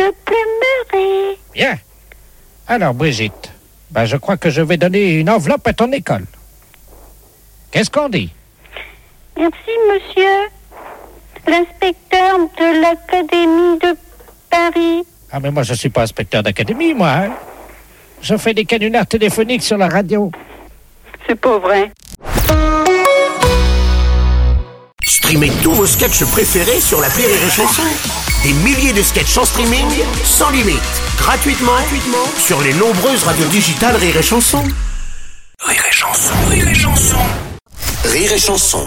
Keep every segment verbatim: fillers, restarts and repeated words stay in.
de plumerie. Bien. Alors, Brigitte, ben, je crois que je vais donner une enveloppe à ton école. Qu'est-ce qu'on dit? Merci, monsieur. L'inspecteur de l'Académie de Paris. Ah, mais moi, je suis pas inspecteur d'académie, moi. Hein? Je fais des canulars téléphoniques sur la radio. C'est pas vrai. Streamez tous vos sketchs préférés sur l'appli Rire et Chanson. Des milliers de sketchs en streaming, sans limite, gratuitement, gratuitement sur les nombreuses radios digitales Rire et Chanson. Rire et Chanson, Rire et Chanson. Rire et Chanson.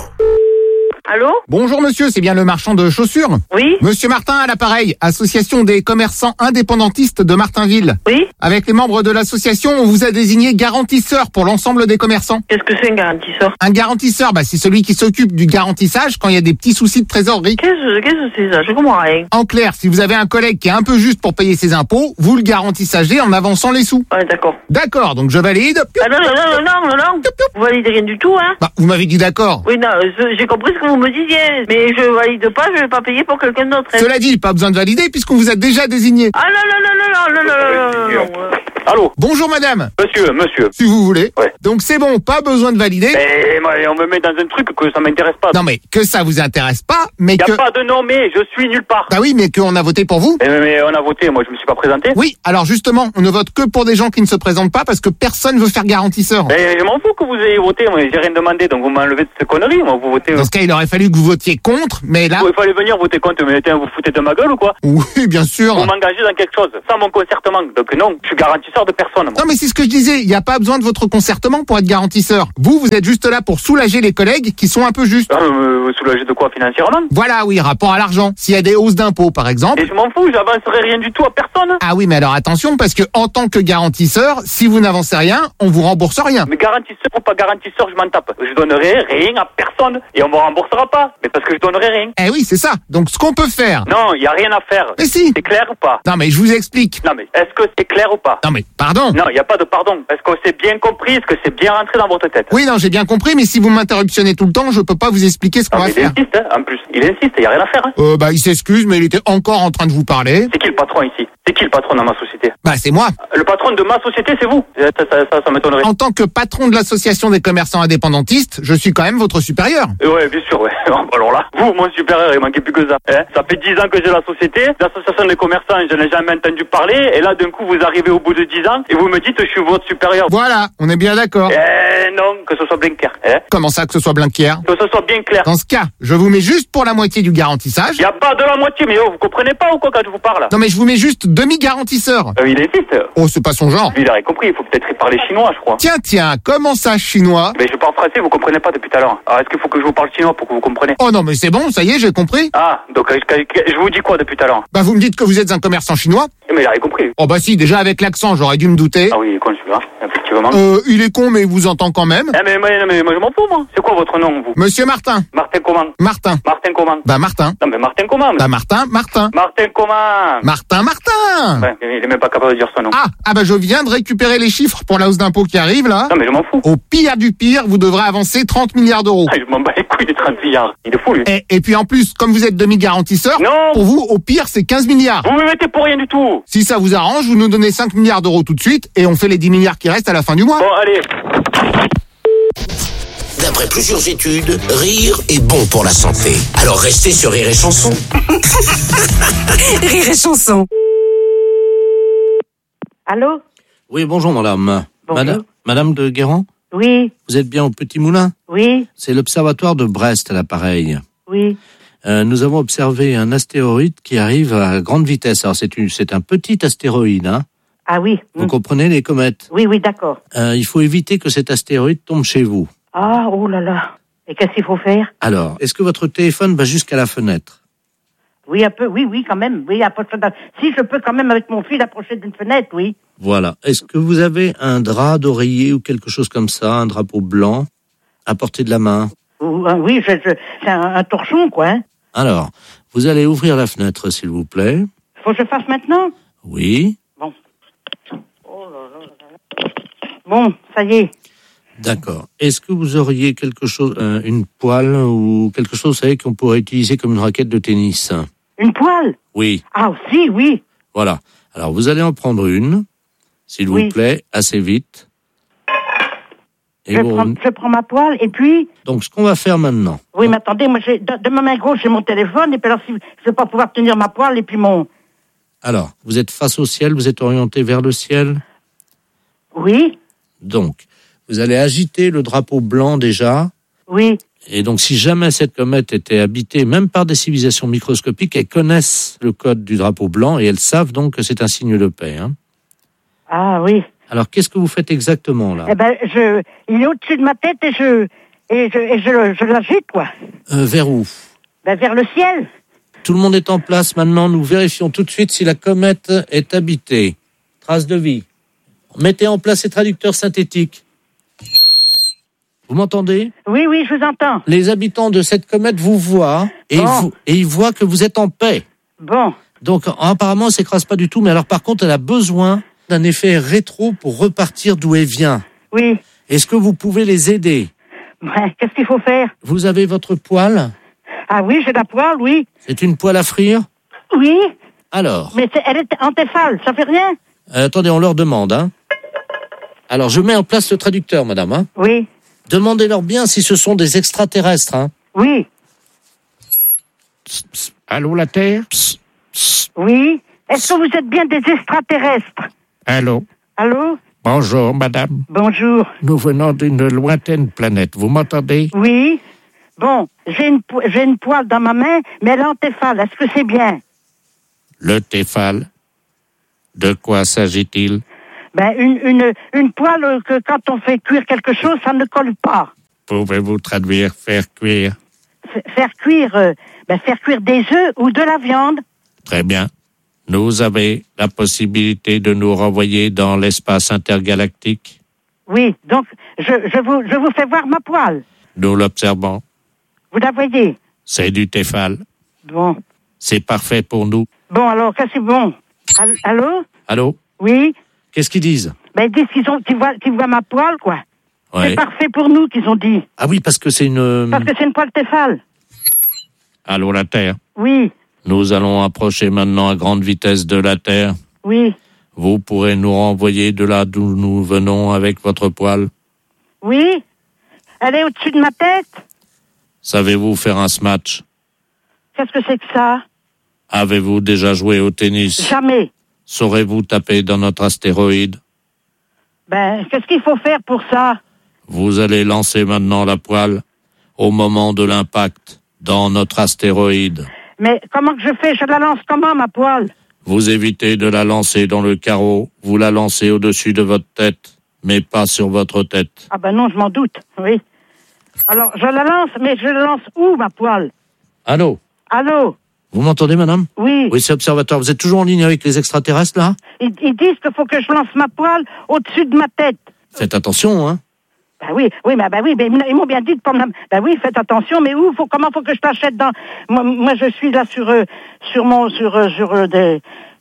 Allô? Bonjour monsieur, c'est bien le marchand de chaussures? Oui? Monsieur Martin à l'appareil, association des commerçants indépendantistes de Martinville. Oui? Avec les membres de l'association, on vous a désigné garantisseur pour l'ensemble des commerçants. Qu'est-ce que c'est un garantisseur? Un garantisseur, bah c'est celui qui s'occupe du garantissage quand il y a des petits soucis de trésorerie. Qu'est-ce qu'est-ce que c'est ça? Je comprends rien. En clair, si vous avez un collègue qui est un peu juste pour payer ses impôts, vous le garantissagez en avançant les sous. Ouais, d'accord. D'accord, donc je valide. Ah non, non, non, non, non, non. Vous validez rien du tout, hein? Bah, vous m'avez dit d'accord. Oui, non, je- j'ai compris ce que vous me disiez. Mais je valide pas, je vais pas payer pour quelqu'un d'autre. hein. Cela dit, pas besoin de valider puisqu'on vous a déjà désigné. Ah non, non, non, non, non, non, non, non, non, non, non. Allô? Bonjour madame, Monsieur, monsieur. si vous voulez. Ouais. Donc c'est bon, pas besoin de valider. Eh, moi, on me met dans un truc que ça m'intéresse pas. Non mais que ça vous intéresse pas, mais Y a que... pas de nom, mais je suis nulle part. Bah oui, mais qu'on a voté pour vous. Eh, mais on a voté, moi je me suis pas présenté. Oui, alors justement, on ne vote que pour des gens qui ne se présentent pas parce que personne veut faire garantisseur. Mais je m'en fous que vous ayez voté, moi j'ai rien demandé, donc vous m'enlevez de cette connerie, moi vous votez. Dans ce cas, il aurait fallu que vous votiez contre, mais là... Il fallait venir voter contre, mais tiens, vous foutez de ma gueule ou quoi? Oui, bien sûr. Vous m'engagez dans quelque chose, sans mon concertement. Donc non, je suis garantisseur de personne, moi. Non mais c'est ce que je disais, il n'y a pas besoin de votre concertement pour être garantisseur. Vous, vous êtes juste là pour soulager les collègues qui sont un peu justes. Ah, me me soulager de quoi financièrement? Voilà, oui, rapport à l'argent. S'il y a des hausses d'impôts, par exemple... Et je m'en fous, j'avancerai rien du tout à personne. Ah oui, mais alors attention, parce que en tant que garantisseur, si vous n'avancez rien, on vous rembourse rien. Mais garantisseur ou pas garantisseur, je m'en tape. Je donnerai rien à personne et on me remboursera pas. Mais parce que je donnerai rien. Eh oui, c'est ça. Donc ce qu'on peut faire... Non, il y a rien à faire. Mais si. C'est clair ou pas? Non mais je vous explique. Non mais est-ce que c'est clair ou pas? Non mais pardon. Non, il n'y a pas de pardon. Est-ce que c'est bien compris? Est-ce que c'est bien rentré dans votre tête? Oui, non, j'ai bien compris, mais si vous m'interruptionnez tout le temps, je peux pas vous expliquer ce qu'on Non, va mais il faire. insiste, hein, en plus. Il insiste, il n'y a rien à faire. Hein. Euh, bah, il s'excuse, mais il était encore en train de vous parler. C'est qui le patron ici? C'est qui le patron dans ma société? Bah, c'est moi. Le patron de ma société, c'est vous. Ça, ça, ça, ça m'étonnerait. En tant que patron de l'association des commerçants indépendantistes, je suis quand même votre supérieur. Euh, Ouais, bien sûr, ouais. Alors là, vous, mon supérieur, il manquait plus que ça. Hein, ça fait dix ans que j'ai la société, l'association des commerçants, je n'ai jamais entendu parler, et là, d'un coup, vous arrivez au bout de dix ans, et vous me dites, je suis votre supérieur. Voilà, on est bien d'accord. Eh non, que ce soit bien clair. Hein. Comment ça, que ce soit Blinquière? Que ce soit bien clair. Dans ce cas, je vous mets juste pour la moitié du garantissage. Il n'y a pas de la moitié, mais oh, vous comprenez pas ou quoi quand je vous parle? Non mais je vous mets juste demi-garantisseur. Euh, il insiste. Oh, c'est pas son genre. Lui, il a rien compris, il faut peut-être y parler chinois, je crois. Tiens, tiens, comment ça, chinois? Mais je parle français, vous comprenez pas depuis tout à l'heure. Alors est-ce qu'il faut que je vous parle chinois pour que vous compreniez? Oh non, mais c'est bon, ça y est, j'ai compris. Ah, donc euh, je, je vous dis quoi depuis tout à l'heure? Bah, vous me dites que vous êtes un commerçant chinois? Mais il a rien compris. Oh bah si, déjà avec l'accent, j'aurais dû me douter. Ah oui, il est con celui-là, effectivement. Euh, il est con, mais il vous entend quand même. Eh mais, mais, mais moi je m'en fous, moi. C'est quoi votre nom, vous? Monsieur Martin. Martin comment? Martin. Martin comment? Bah Martin. Non mais Martin comment? Bah Martin, Martin. Martin comment? Martin, Martin. Ouais, il est même pas capable de dire son nom. Ah, ah bah je viens de récupérer les chiffres pour la hausse d'impôt qui arrive là. Non mais je m'en fous. Au pire du pire, vous devrez avancer trente milliards d'euros. Ah, je m'en bats les couilles des trente milliards. Il est fou, lui. Et, et puis en plus, comme vous êtes demi-garantisseur, Non. pour vous, au pire, c'est quinze milliards. Vous me mettez pour rien du tout. Si ça vous arrange, vous nous donnez cinq milliards d'euros tout de suite et on fait les dix milliards qui restent à la fin du mois. Bon, allez. D'après plusieurs études, rire est bon pour la santé. Alors restez sur Rire et Chanson. Rire et Chanson. Allô? Oui, bonjour madame. Bonjour. Madame, madame de Guérand, Oui, vous êtes bien au Petit Moulin? oui, C'est l'observatoire de Brest à l'appareil. oui. Euh, nous avons observé un astéroïde qui arrive à grande vitesse. Alors c'est une, c'est un petit astéroïde, hein. Ah oui. Vous mm. comprenez les comètes? Oui, oui, d'accord. Euh, il faut éviter que cet astéroïde tombe chez vous. Ah, oh là là. Et qu'est-ce qu'il faut faire? Alors, est-ce que votre téléphone va jusqu'à la fenêtre? Oui, un peu, oui, oui, quand même. Oui, approcher d'un- si je peux quand même avec mon fils approcher d'une fenêtre, oui. Voilà. Est-ce que vous avez un drap d'oreiller ou quelque chose comme ça, un drapeau blanc à portée de la main? Ou, euh, oui, je, je, c'est un, un torchon, quoi. Hein. Alors, vous allez ouvrir la fenêtre, s'il vous plaît. Faut que je fasse maintenant? Oui. Bon. Oh là là là là. Bon, ça y est. D'accord. Est-ce que vous auriez quelque chose, euh, une poêle ou quelque chose, vous savez, qu'on pourrait utiliser comme une raquette de tennis? Une poêle? Oui. Ah, si, oui. Voilà. Alors, vous allez en prendre une, s'il Oui. vous plaît, assez vite. Et Je vous- prends, je prends ma poêle et puis... Donc, ce qu'on va faire maintenant... Oui, mais attendez, moi, j'ai, de, de ma main gauche, j'ai mon téléphone, et puis alors, si, je ne vais pas pouvoir tenir ma poêle, et puis mon... Alors, vous êtes face au ciel, vous êtes orienté vers le ciel. Oui, Donc, vous allez agiter le drapeau blanc déjà. oui, Et donc, si jamais cette comète était habitée, même par des civilisations microscopiques, elles connaissent le code du drapeau blanc et elles savent donc que c'est un signe de paix. Hein. ah oui. Alors, qu'est-ce que vous faites exactement là? Eh ben, je, il est au-dessus de ma tête, et je, et je, et je, le- je l'agite, quoi. Euh, vers où? Ben, vers le ciel. Tout le monde est en place maintenant. Nous vérifions tout de suite si la comète est habitée. Trace de vie. Mettez en place ces traducteurs synthétiques. Vous m'entendez? Oui, oui, je vous entends. Les habitants de cette comète vous voient et, Bon. ils, vous- et ils voient que vous êtes en paix. Bon, Donc apparemment, elle s'écrase pas du tout. Mais alors par contre, elle a besoin d'un effet rétro pour repartir d'où elle vient. oui. Est-ce que vous pouvez les aider? Ouais, qu'est-ce qu'il faut faire? Vous avez votre poêle? Ah oui, j'ai la poêle, oui. C'est une poêle à frire? Oui, Alors, mais c'est, elle est en téfale, ça fait rien? euh, attendez, on leur demande. Hein. Alors, je mets en place le traducteur, madame. Hein. Oui, Demandez-leur bien si ce sont des extraterrestres. Hein. oui, Allô, la Terre? oui. Est-ce que vous êtes bien des extraterrestres? Allô? Allô? Bonjour, madame. Bonjour. Nous venons d'une lointaine planète. Vous m'entendez? Oui. Bon, j'ai une, po- j'ai une poêle dans ma main, mais elle est en téfale. Est-ce que c'est bien? Le Téphal. De quoi s'agit-il? Ben, une, une, une poêle euh, que quand on fait cuire quelque chose, ça ne colle pas. Pouvez-vous traduire faire cuire? F- faire cuire, euh, ben, faire cuire des œufs ou de la viande. Très bien. Nous avez la possibilité de nous renvoyer dans l'espace intergalactique. Oui, donc je, je, vous, je vous fais voir ma poêle. Nous l'observons. Vous la voyez? C'est du Téphal. Bon. C'est parfait pour nous. Bon, alors, qu'est-ce que c'est bon? All- Allô? Allô? Oui? Qu'est-ce qu'ils disent? Ben, ils disent qu'ils, ont, qu'ils, voient, qu'ils voient ma poêle, quoi. Ouais. C'est parfait pour nous, qu'ils ont dit. Ah oui, parce que c'est une... Parce que c'est une poêle téfale. Allô, la Terre? Oui, Nous allons approcher maintenant à grande vitesse de la Terre. oui, Vous pourrez nous renvoyer de là d'où nous venons avec votre poêle. oui. Elle est au-dessus de ma tête. Savez-vous faire un smash? Qu'est-ce que c'est que ça? Avez-vous déjà joué au tennis? Jamais. Saurez-vous taper dans notre astéroïde? Ben, qu'est-ce qu'il faut faire pour ça? Vous allez lancer maintenant la poêle au moment de l'impact dans notre astéroïde. Mais comment que je fais? Je la lance comment, ma poêle? Vous évitez de la lancer dans le carreau, vous la lancez au-dessus de votre tête, mais pas sur votre tête. Ah ben non, je m'en doute, oui. Alors, je la lance, mais je la lance où, ma poêle? Allô? Allô? Vous m'entendez, madame? Oui. Oui, c'est Observatoire. Vous êtes toujours en ligne avec les extraterrestres, là? Ils, ils disent qu'il faut que je lance ma poêle au-dessus de ma tête. Faites attention, hein? Ben oui, oui, mais ben oui, mais ils m'ont bien dit de pas me... Ben oui, faites attention, mais où, faut, comment faut que je t'achète dans... Moi, moi, je suis là sur, euh, sur mon, sur, euh, sur euh, des...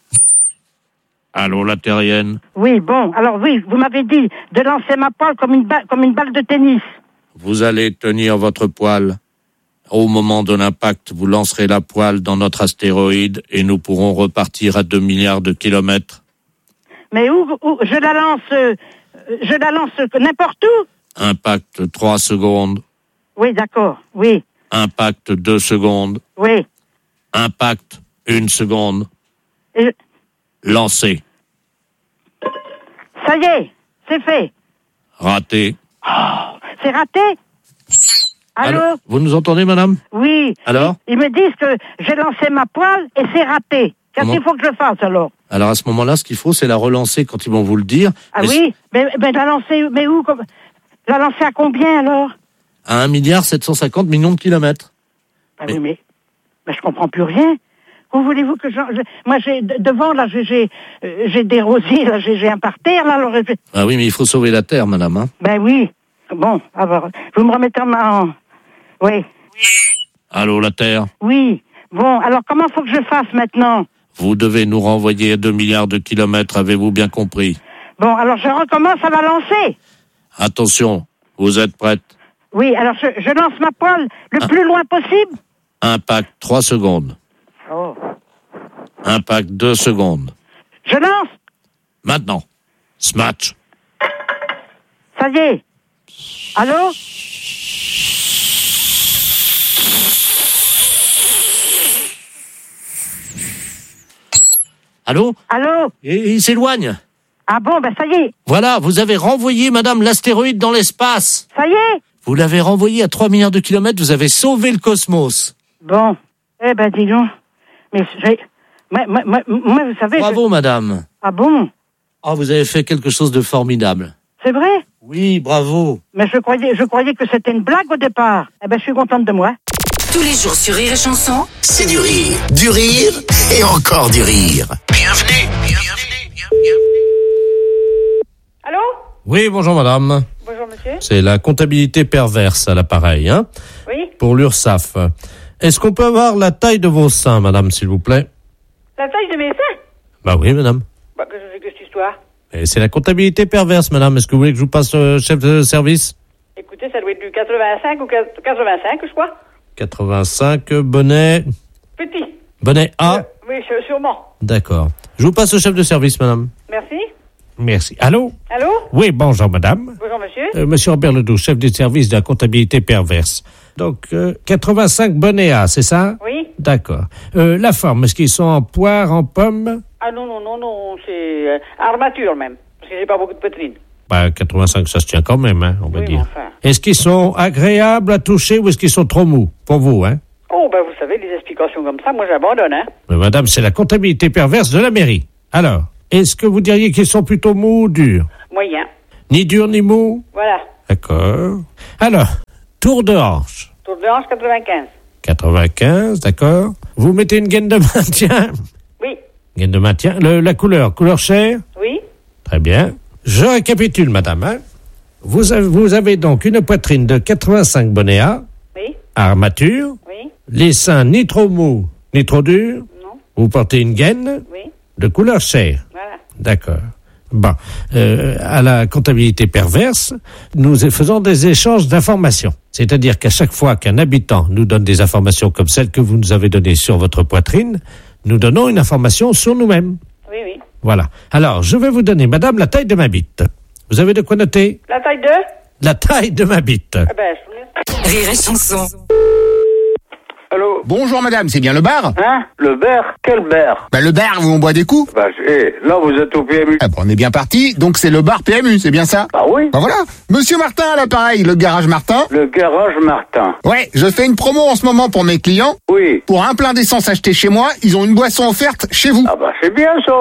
Allô, la terrienne? Oui, bon, alors oui, vous m'avez dit de lancer ma poêle comme une balle, comme une balle de tennis. Vous allez tenir votre poêle. Au moment de l'impact, vous lancerez la poêle dans notre astéroïde et nous pourrons repartir à deux milliards de kilomètres. Mais où, où je la lance, euh, je la lance euh, n'importe où. Impact trois secondes. Oui, d'accord, oui, Impact deux secondes. oui. Impact une seconde. Et Lancé. ça y est, c'est fait. Raté. C'est raté. Allô? Allô? Vous nous entendez, madame? Oui. Alors? Ils me disent que j'ai lancé ma poêle et c'est raté. Qu'est-ce Comment? qu'il faut que je fasse alors? Alors, à ce moment-là, ce qu'il faut, c'est la relancer quand ils vont vous le dire. Ah Mais oui? Mais, mais la lancer, mais où? comme- La lancer à combien alors? À un milliard sept cent cinquante millions de kilomètres. Ah Mais- oui, mais, mais je comprends plus rien. Où voulez-vous que j'en... je- Moi, j'ai de- devant, là, j'ai, j'ai, euh, j'ai des rosiers, là, j'ai, j'ai un parterre, là, alors... je- Ah oui, mais il faut sauver la Terre, madame, hein? Ben oui. Bon, alors, vous me remettez en... en- Oui, Allô, la Terre? oui. Bon, alors, comment faut que je fasse maintenant? Vous devez nous renvoyer à deux milliards de kilomètres, avez-vous bien compris? Bon, alors, je recommence à la lancer. Attention, vous êtes prête? Oui, alors, je, je lance ma poêle le Ah. plus loin possible. Impact trois secondes. Oh. Impact deux secondes. Je lance. Maintenant. Smatch. Ça y est. Allô? Allô? Allô? Et il s'éloigne. Ah bon, ben ça y est. Voilà, vous avez renvoyé, madame, l'astéroïde dans l'espace. Ça y est. Vous l'avez renvoyé à trois milliards de kilomètres, vous avez sauvé le cosmos. Bon. Eh ben, dis donc. Mais j'ai... Moi, moi, moi, moi, vous savez... Bravo, je... madame. Ah bon? Oh, vous avez fait quelque chose de formidable. C'est vrai? Oui, bravo. Mais je croyais, je croyais que c'était une blague au départ. Eh ben, je suis contente de moi. Tous les jours sur Rire et Chanson. C'est du rire, du rire et encore du rire. Bienvenue, bienvenue, bienvenue. Allô? Oui, bonjour, madame. Bonjour, monsieur. C'est la comptabilité perverse à l'appareil, hein, Oui? pour l'URSSAF. Est-ce qu'on peut avoir la taille de vos seins, madame, s'il vous plaît? La taille de mes seins? Bah oui, madame. Bah, que je sais que cette histoire. Et c'est la comptabilité perverse, madame. Est-ce que vous voulez que je vous passe euh, chef de service? Écoutez, ça doit être du quatre-vingt-cinq ou quatre-vingt-cinq, je crois. quatre-vingt-cinq, bonnet... Petit. Bonnet A? Euh, oui, sûrement. D'accord. Je vous passe au chef de service, madame. Merci. Merci. Allô? Allô? Oui, bonjour, madame. Bonjour, monsieur. Euh, monsieur Robert Ledoux, chef du service de la comptabilité perverse. Donc, euh, quatre-vingt-cinq bonnets A, c'est ça? Oui? D'accord. Euh, la forme, est-ce qu'ils sont en poire, en pomme? Ah non, non, non, non, c'est euh, armature même. Parce que j'ai pas beaucoup de poitrine. Bah, quatre-vingt-cinq, ça se tient quand même, hein, on va Oui, dire. mais enfin. Est-ce qu'ils sont agréables à toucher ou est-ce qu'ils sont trop mous? Pour vous, hein? Oh, ben vous savez, les explications comme ça, moi j'abandonne, hein. Mais madame, c'est la comptabilité perverse de la mairie. Alors, est-ce que vous diriez qu'ils sont plutôt mous ou durs? Moyen. Ni durs ni mous? Voilà. D'accord. Alors, tour de hanche. Tour de hanche, quatre-vingt-quinze. quatre-vingt-quinze, d'accord. Vous mettez une gaine de maintien? Oui. Gaine de maintien. Le, la couleur, couleur chair? Oui. Très bien. Je récapitule, madame. Hein. Vous, avez, vous avez donc une poitrine de quatre-vingt-cinq bonnets A, Oui. armature, Oui. les seins ni trop mous, ni trop durs. Non. Vous portez une gaine Oui. de couleur chair. Voilà. D'accord. Bon, euh, à la comptabilité perverse, nous faisons des échanges d'informations. C'est-à-dire qu'à chaque fois qu'un habitant nous donne des informations comme celles que vous nous avez données sur votre poitrine, nous donnons une information sur nous-mêmes. Oui, oui. Voilà. Alors, je vais vous donner, madame, la taille de ma bite. Vous avez de quoi noter? La taille de? La taille de ma bite. Ah ben, je... Rire et Chanson. Allô? Bonjour madame, c'est bien le bar? Hein? Le beurre? Quel beurre? Bah le bar où on boit des coups. Bah, eh, là, vous êtes au P M U. Ah bon, on est bien parti, donc c'est le bar P M U, c'est bien ça? Bah oui. Bah voilà, Monsieur Martin à l'appareil, le garage Martin. Le garage Martin. Ouais, je fais une promo en ce moment pour mes clients. Oui. Pour un plein d'essence acheté chez moi, ils ont une boisson offerte chez vous. Ah bah, c'est bien ça.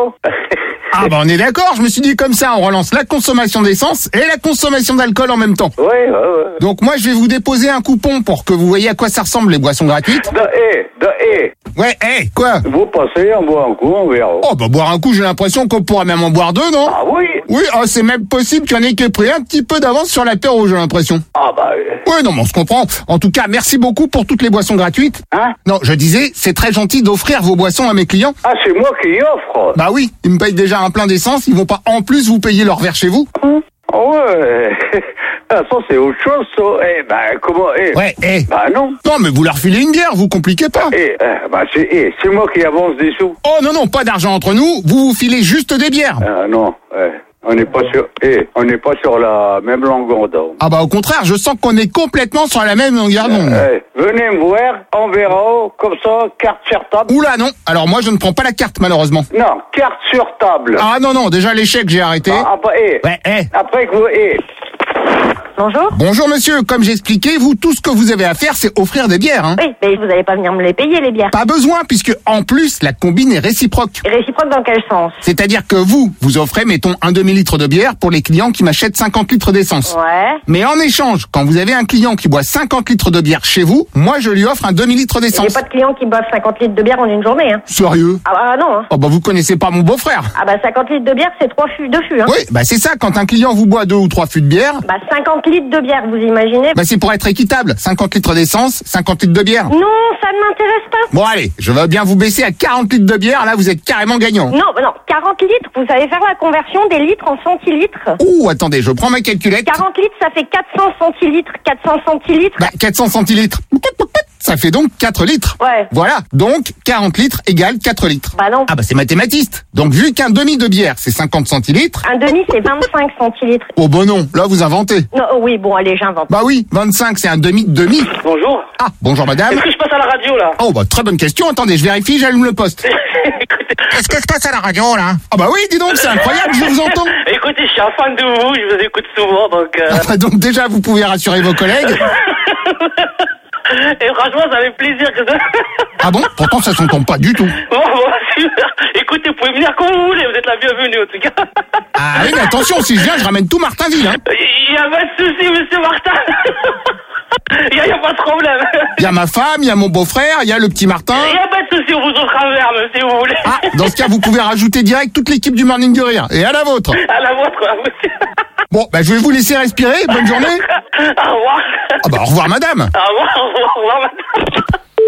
Ah bah on est d'accord, je me suis dit comme ça, on relance la consommation d'essence et la consommation d'alcool en même temps. Oui, ouais, ouais. Donc moi je vais vous déposer un coupon pour que vous voyez à quoi ça ressemble les boissons gratuites. De, eh, de, eh. Ouais, hé, quoi? Vous passez, on boit un coup, on verra. Oh bah boire un coup, j'ai l'impression qu'on pourrait même en boire deux, non? Ah oui? Oui, oh, c'est même possible qu'il y en ait qui aient pris un petit peu d'avance sur l'apéro, j'ai l'impression. Ah bah, euh, Ouais, non, mais on se comprend. En tout cas, merci beaucoup pour toutes les boissons gratuites. hein? Non, je disais, c'est très gentil d'offrir vos boissons à mes clients. Ah, c'est moi qui y offre. Bah oui, ils me payent déjà un plein d'essence, ils vont pas en plus vous payer leur verre chez vous. Ah ouais. Ah, ça, c'est autre chose, ça. Eh, ben, comment, eh. Ouais, hé. Bah non. Non, mais vous leur filez une bière, vous compliquez pas. Eh, eh, bah, c'est, eh, c'est moi qui avance des sous. Oh non, non, pas d'argent entre nous, vous vous filez juste des bières. Ah non, eh. On n'est pas sur, eh, on n'est pas sur la même longueur d'onde. Ah bah au contraire, je sens qu'on est complètement sur la même longueur d'onde. Eh, venez me voir, on verra, comme ça, carte sur table. Oula non, alors moi je ne prends pas la carte malheureusement. Non, carte sur table. Ah non, non, déjà l'échec j'ai arrêté. Ah, après, eh, Ouais, hé. après que vous, eh, Bonjour. Bonjour monsieur, comme j'ai expliqué, vous tout ce que vous avez à faire c'est offrir des bières. Hein. Oui, mais vous n'allez pas venir me les payer, les bières. Pas besoin puisque en plus la combine est réciproque. Réciproque dans quel sens? C'est-à-dire que vous, vous offrez mettons un demi-litre de bière pour les clients qui m'achètent cinquante litres d'essence. Ouais. Mais en échange, quand vous avez un client qui boit cinquante litres de bière chez vous, moi je lui offre un demi-litre J'ai d'essence. pas de clients qui boivent cinquante litres de bière en une journée, hein. Sérieux? Ah bah non, hein. Oh bah vous connaissez pas mon beau-frère. Ah bah cinquante litres de bière, c'est trois fûts, deux fûts, hein. Oui, bah c'est ça, quand un client vous boit deux ou trois fûts de bière, Bah cinquante litres de bière, vous imaginez? bah c'est pour être équitable. cinquante litres d'essence, cinquante litres de bière. Non, ça ne m'intéresse pas. Bon allez, je veux bien vous baisser à quarante litres de bière, là vous êtes carrément gagnant. Non, bah non, quarante litres, vous savez faire la conversion des litres en centilitres. Ouh, attendez, je prends ma calculette. quarante litres, ça fait quatre cents centilitres. quatre cents centilitres. Bah quatre cents centilitres. Ça fait donc quatre litres. Ouais. Voilà. Donc, quarante litres égale quatre litres. Bah non. Ah bah c'est mathématiste. Donc, vu qu'un demi de bière, c'est cinquante centilitres. Un demi, c'est vingt-cinq centilitres. Oh bah non, là vous inventez. Non, oh oui, bon, allez, j'invente. Bah oui, vingt-cinq, c'est un demi de demi. Bonjour. Ah, bonjour madame. Est-ce que je passe à la radio, là? Oh bah très bonne question. Attendez, je vérifie, j'allume le poste. Qu'est-ce que je passe à la radio, là? Ah bah oui, dis donc, c'est incroyable, je vous entends. Écoutez, je suis un fan de vous, je vous écoute souvent, donc... Euh... Ah bah donc déjà, vous pouvez rassurer vos collègues. Et franchement, ça fait plaisir que ça... Ah bon? Pourtant, ça s'entend pas du tout. Bon, bon, super. Écoutez, vous pouvez venir quand vous voulez, vous êtes la bienvenue, en tout cas. Ah oui, mais attention, si je viens, je ramène tout Martinville, hein. Il y a pas de souci, monsieur Martin. Il y, a, y a pas de problème. Il y a ma femme, il y a mon beau-frère, il y a le petit Martin. Il y a pas de souci, on vous offre un verre, si vous voulez. Ah, dans ce cas, vous pouvez rajouter direct toute l'équipe du Morning du Rire. Et à la vôtre. À la vôtre, monsieur. Bon, bah je vais vous laisser respirer. Bonne journée. Au revoir. Ah bah au revoir madame. Au revoir, au revoir, au revoir madame.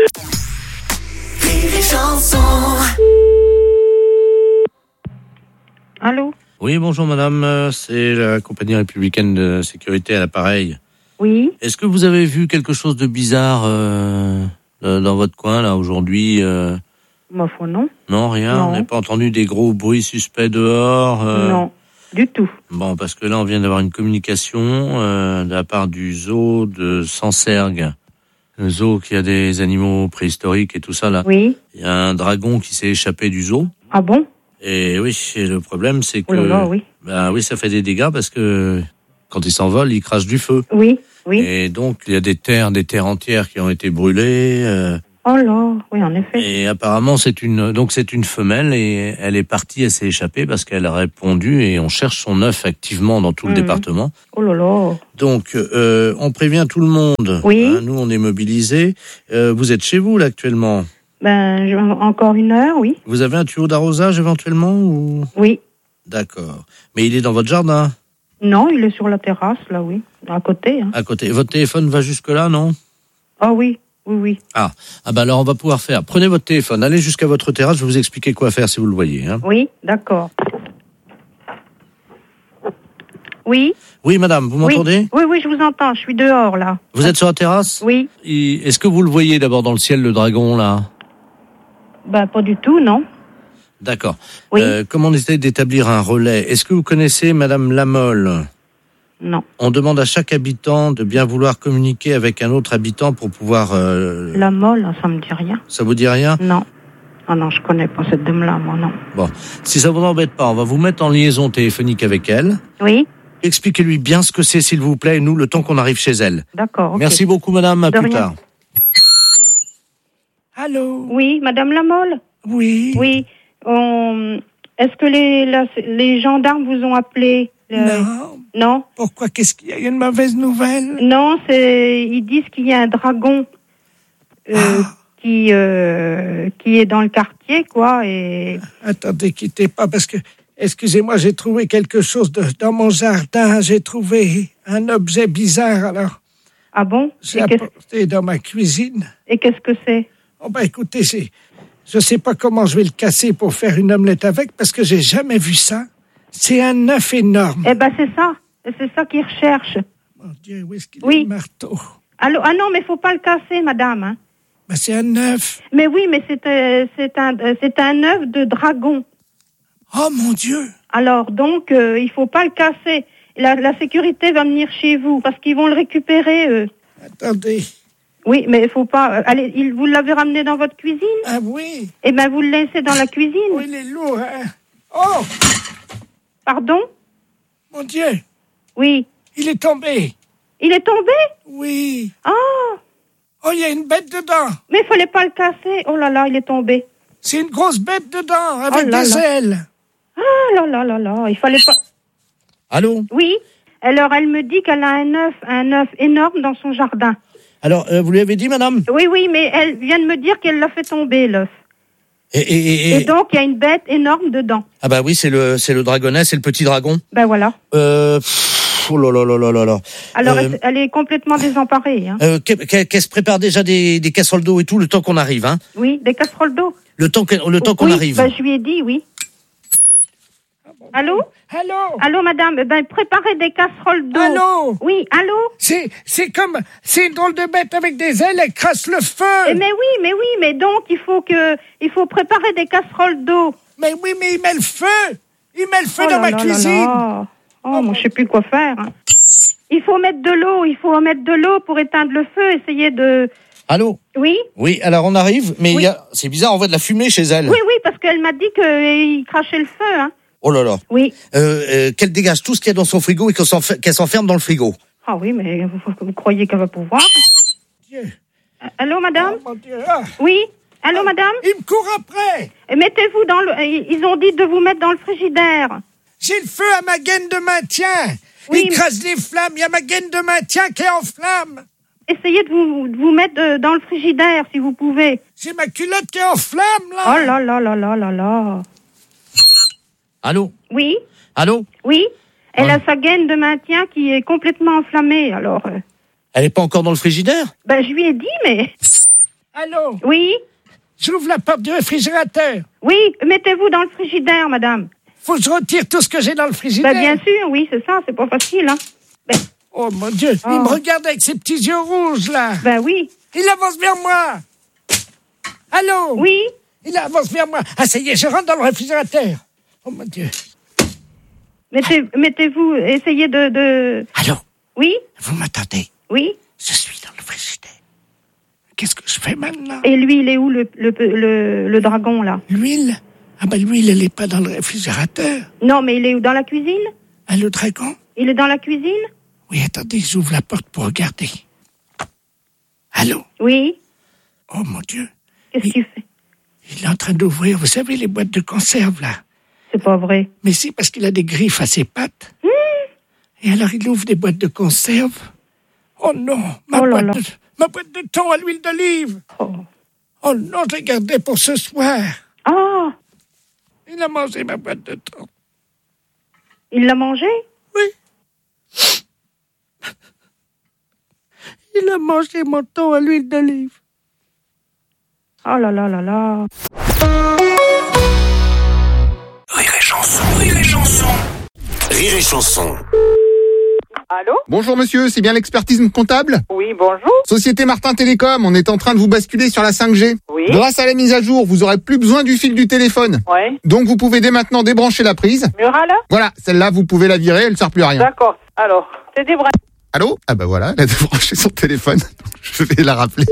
Allô? Oui, bonjour madame, euh, c'est la compagnie républicaine de sécurité à l'appareil. Oui. Est-ce que vous avez vu quelque chose de bizarre euh, dans votre coin, là, aujourd'hui euh... Ma foi, non. Non, rien. Non. On n'a pas entendu des gros bruits suspects dehors euh... Non, du tout. Bon, parce que là, on vient d'avoir une communication euh, de la part du zoo de Sancergues. Le zoo qui a des animaux préhistoriques et tout ça, là. Oui. Il y a un dragon qui s'est échappé du zoo. Ah bon? Et oui, et le problème, c'est que... Oh là là, oui. Ben oui, ça fait des dégâts parce que quand il s'envole, il crache du feu. Oui, oui. Et donc, il y a des terres, des terres entières qui ont été brûlées. Euh, Oh là, oui, en effet. et apparemment, c'est une, donc c'est une femelle et elle est partie, elle s'est échappée parce qu'elle a répondu et on cherche son œuf activement dans tout le Mhm. département. Oh là là. Donc, euh, on prévient tout le monde. Oui. Hein, nous, on est mobilisés. Euh, vous êtes chez vous, là, actuellement. Ben, je- encore une heure, oui. Vous avez un tuyau d'arrosage, éventuellement, ou... Oui. D'accord. Mais il est dans votre jardin, Non, il est sur la terrasse, là, oui. À côté, hein. à côté. Votre téléphone va jusque-là, non? Ah oui, oui, oui. Ah, ah bah alors on va pouvoir faire. Prenez votre téléphone, allez jusqu'à votre terrasse, je vais vous expliquer quoi faire si vous le voyez. Hein. Oui, d'accord. Oui. Oui, madame, vous m'entendez? Oui, oui, oui, je vous entends. Je suis dehors, là. Vous êtes sur la terrasse? Oui. Et est-ce que vous le voyez d'abord dans le ciel, le dragon, là? Ben, pas du tout, non. D'accord. Oui. Euh, comme on essaie d'établir un relais, est-ce que vous connaissez madame Lamolle? Non. On demande à chaque habitant de bien vouloir communiquer avec un autre habitant pour pouvoir... Euh... La molle, ça me dit rien. Ça vous dit rien? Non. Ah non, je connais pas cette dame-là, moi, non. Bon, si ça vous embête pas, on va vous mettre en liaison téléphonique avec elle. Oui. Expliquez-lui bien ce que c'est, s'il vous plaît, et nous, le temps qu'on arrive chez elle. D'accord, ok. Merci beaucoup, madame, à De plus rien. tard. Allô? Oui, madame Lamolle? Oui. Oui. On... Est-ce que les, la- les gendarmes vous ont appelé? Euh, Non. Non? Pourquoi? Qu'est-ce qu'il y a? Il y a une mauvaise nouvelle? Non, c'est, ils disent qu'il y a un dragon euh, Ah. qui, euh, qui est dans le quartier, quoi, et... Attendez, quittez pas, parce que, excusez-moi, j'ai trouvé quelque chose de, dans mon jardin. J'ai trouvé un objet bizarre, alors Ah bon? j'ai Et qu'est-ce, apporté dans ma cuisine. et qu'est-ce que c'est? Oh ben écoutez, c'est, je sais pas comment je vais le casser pour faire une omelette avec, parce que j'ai jamais vu ça. C'est un œuf énorme. Eh ben, c'est ça. C'est ça qu'ils recherchent. Mon Dieu, où est-ce qu'il Oui. est le marteau? Allô? Ah non, mais faut pas le casser, madame, hein. Ben, c'est un œuf. Mais oui, mais c'est, euh, c'est un, euh, c'est un œuf de dragon. Oh mon Dieu! Alors, donc, euh, il faut pas le casser. La, la sécurité va venir chez vous, parce qu'ils vont le récupérer, eux. Attendez. Oui, mais il faut pas... euh, allez, il, vous l'avez ramené dans votre cuisine? Ah oui? Eh ben, vous le laissez dans la cuisine. Oh, il est lourd, hein? Oh! Pardon? Mon Dieu! Oui. Il est tombé! Il est tombé? Oui! Ah! Oh, il y a une bête dedans! Mais il fallait pas le casser. Oh là là, il est tombé. C'est une grosse bête dedans, avec Oh là des là. ailes! Ah là là là là, il fallait pas... Allô? Oui. Alors, elle me dit qu'elle a un œuf, un œuf énorme dans son jardin. Alors, euh, vous lui avez dit, madame? Oui, oui, mais elle vient de me dire qu'elle l'a fait tomber, l'œuf. Et, et, et, Et donc, il y a une bête énorme dedans. Ah bah oui, c'est le, c'est le dragonnet, c'est le petit dragon. Ben voilà. Euh... pff, oh là là là là là là. Alors, Euh, elle, elle est complètement désemparée. Hein. euh, qu'elle, qu'elle- qu'elle se prépare déjà des, des casseroles d'eau et tout, le temps qu'on arrive, hein? Oui, des casseroles d'eau. Le temps, que- le temps qu'on oui, arrive. ben, je lui ai dit, oui. Allô? Allô? Allô, madame? Eh ben, préparez des casseroles d'eau. Allô? Oui, allô? C'est, c'est comme, c'est une drôle de bête avec des ailes, elle crasse le feu. Eh, mais oui, mais oui, mais donc, il faut que, il faut préparer des casseroles d'eau. Mais oui, mais il met le feu. Il met le feu Oh dans là ma là cuisine. là là. Oh, moi, je sais plus quoi faire. Il faut mettre de l'eau, il faut mettre de l'eau pour éteindre le feu, essayer de... Allô? Oui? Oui, alors on arrive, mais il Oui. y a, c'est bizarre, on voit de la fumée chez elle. Oui, oui, parce qu'elle m'a dit qu'il crachait le feu, hein. Oh là là. Oui. Euh, euh, qu'elle dégage tout ce qu'il y a dans son frigo et qu'elle s'enfer- qu'elle s'enferme dans le frigo. Ah oui, mais vous, vous croyez qu'elle va pouvoir? Dieu. Allô, madame? Oh, mon Dieu. Ah. Oui? Allô, madame? Il me court après. Et mettez-vous dans le... Ils ont dit de vous mettre dans le frigidaire. J'ai le feu à ma gaine de maintien. Oui, Il mais- crasse les flammes. Il y a ma gaine de maintien qui est en flamme. Essayez de vous, de vous mettre euh, dans le frigidaire, si vous pouvez. J'ai ma culotte qui est en flamme, là. Oh là là là là là là. Allô? Oui? Allô? Oui? Elle Ouais. a sa gaine de maintien qui est complètement enflammée, alors... euh, Elle est pas encore dans le frigidaire? ben, je lui ai dit, mais... Allô? Oui? J'ouvre la porte du réfrigérateur. Oui, mettez-vous dans le frigidaire, madame. Faut que je retire tout ce que j'ai dans le frigidaire. Ben, bien sûr, oui, c'est ça, c'est pas facile, hein. Ben, Oh, mon Dieu. Oh. Il me regarde avec ses petits yeux rouges, là. ben oui. Il avance vers moi. Allô? Oui? Il avance vers moi. Ah, ça y est, je rentre dans le réfrigérateur. Oh, mon Dieu. Mettez, mettez-vous, essayez de, de... Allô? Oui? Vous m'attendez? Oui? Je suis dans le frigidaire. Qu'est-ce que je fais maintenant? Et lui, il est où, le, le, le, le dragon, là? L'huile? Ah, ben, l'huile, elle n'est pas dans le réfrigérateur. Non, mais il est où, dans la cuisine? Ah, le dragon? Il est dans la cuisine? Oui, attendez, j'ouvre la porte pour regarder. Allô? Oui? Oh, mon Dieu. Qu'est-ce qu'il fait? Il est en train d'ouvrir, vous savez, les boîtes de conserve, là. C'est pas vrai. Mais si, parce qu'il a des griffes à ses pattes. Mmh. Et alors, il ouvre des boîtes de conserve. Oh non, ma, Oh là boîte, là. De, ma boîte de thon à l'huile d'olive. Oh. Oh non, je l'ai gardée pour ce soir. Ah! Il a mangé ma boîte de thon. Il l'a mangé? Oui. Il a mangé mon thon à l'huile d'olive. Oh là là là là. Rire et chanson, rire et chanson. Rire et chanson. Allô? Bonjour monsieur, c'est bien l'expertise comptable? Oui, bonjour. Société Martin Télécom, on est en train de vous basculer sur la cinq G. Oui. Grâce à la mise à jour, vous aurez plus besoin du fil du téléphone. Ouais. Donc vous pouvez dès maintenant débrancher la prise. Mural? Voilà, celle-là, vous pouvez la virer, elle ne sert plus à rien. D'accord. Alors, c'est des vrais. Allô? Ah bah voilà, elle a débranché son téléphone. Je vais la rappeler.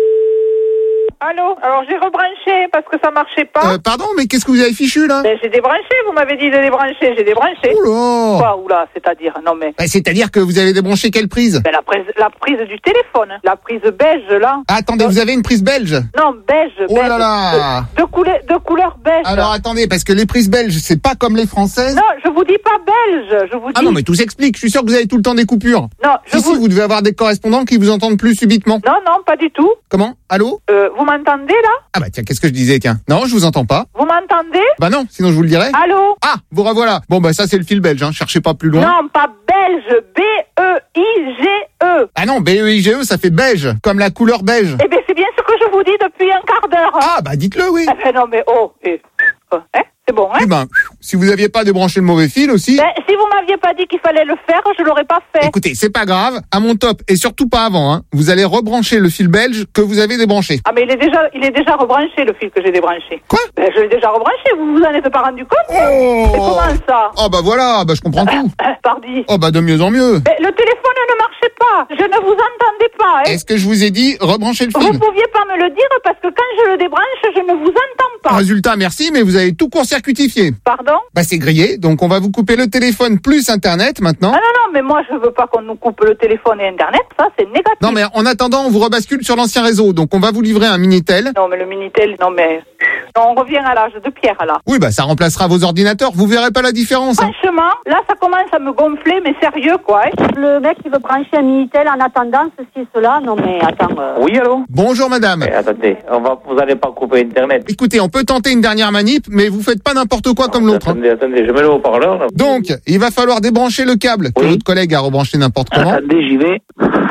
Allô? Alors, j'ai rebranché parce que ça marchait pas. Euh, pardon, mais qu'est-ce que vous avez fichu là? Ben, j'ai débranché, vous m'avez dit de débrancher, j'ai débranché. Oula! Quoi, oula, c'est-à-dire, non mais... Bah, c'est-à-dire que vous avez débranché quelle prise? Ben, la prise, la prise du téléphone, la prise beige, là. Ah, attendez, vous avez une prise belge? Non, beige, Oh beige. là là! De, de, couleur, de couleur beige. Alors attendez, parce que les prises belges, c'est pas comme les françaises. Non, je vous dis pas belge, je vous dis... Ah non, mais tout s'explique. Je suis sûr que vous avez tout le temps des coupures. Non, je Si, vous... si, vous devez avoir des correspondants qui vous entendent plus subitement. Non, non, pas du tout. Comment? Allô? Euh, vous m'entendez, là? Ah bah tiens, qu'est-ce que je disais, tiens? Non, je vous entends pas. Vous m'entendez? Bah non, sinon je vous le dirais. Allô? Ah, vous revoilà. Bon bah ça c'est le fil belge, hein. Cherchez pas plus loin. Non, pas belge, B E I G E. Ah non, B E I G E, ça fait beige, comme la couleur beige. Eh bien, c'est bien ce que je vous dis depuis un quart d'heure. Ah bah dites-le, oui. Eh ben non, mais oh, eh, hein, c'est bon, hein? Eh ben, si vous aviez pas débranché le mauvais fil aussi. Ben, si vous m'aviez pas dit qu'il fallait le faire, je l'aurais pas fait. Écoutez, c'est pas grave, à mon top, et surtout pas avant, hein. Vous allez rebrancher le fil belge que vous avez débranché. Ah, mais il est déjà, il est déjà rebranché, le fil que j'ai débranché. Quoi? Ben, je l'ai déjà rebranché, vous vous en êtes pas rendu compte? Oh! Mais comment ça? Oh bah voilà, bah je comprends tout. Pardi. Oh bah de mieux en mieux. Ben, le téléphone ne marchait pas. Je ne vous entendais pas, hein. Est-ce que je vous ai dit rebrancher le Vous fil? pouviez pas me le dire parce que quand je le débranche, je ne vous entends pas. Résultat, merci, mais vous avez tout court-circuitifié. Pardon? Bah c'est grillé, donc on va vous couper le téléphone plus Internet maintenant. Ah non, non, mais moi je veux pas qu'on nous coupe le téléphone et Internet, ça c'est négatif. Non mais en attendant, on vous rebascule sur l'ancien réseau, donc on va vous livrer un Minitel. Non, mais le Minitel, non mais... Non, on revient à l'âge de pierre, là. Oui, bah ça remplacera vos ordinateurs, vous verrez pas la différence. Hein. Franchement, là ça commence à me gonfler, mais sérieux quoi. Hein. Le mec qui veut brancher un Minitel en attendant ceci, cela, non mais attends... Euh... Oui, allô? Bonjour madame. Eh, attendez, on va, vous allez pas couper Internet. Écoutez, on peut tenter une dernière manip, mais vous faites pas n'importe quoi comme l'autre. Hein. Attendez, attendez, je mets le haut-parleur. Là. Donc, il va falloir débrancher le câble que Oui. votre collègue a rebranché n'importe comment. Attendez, j'y vais.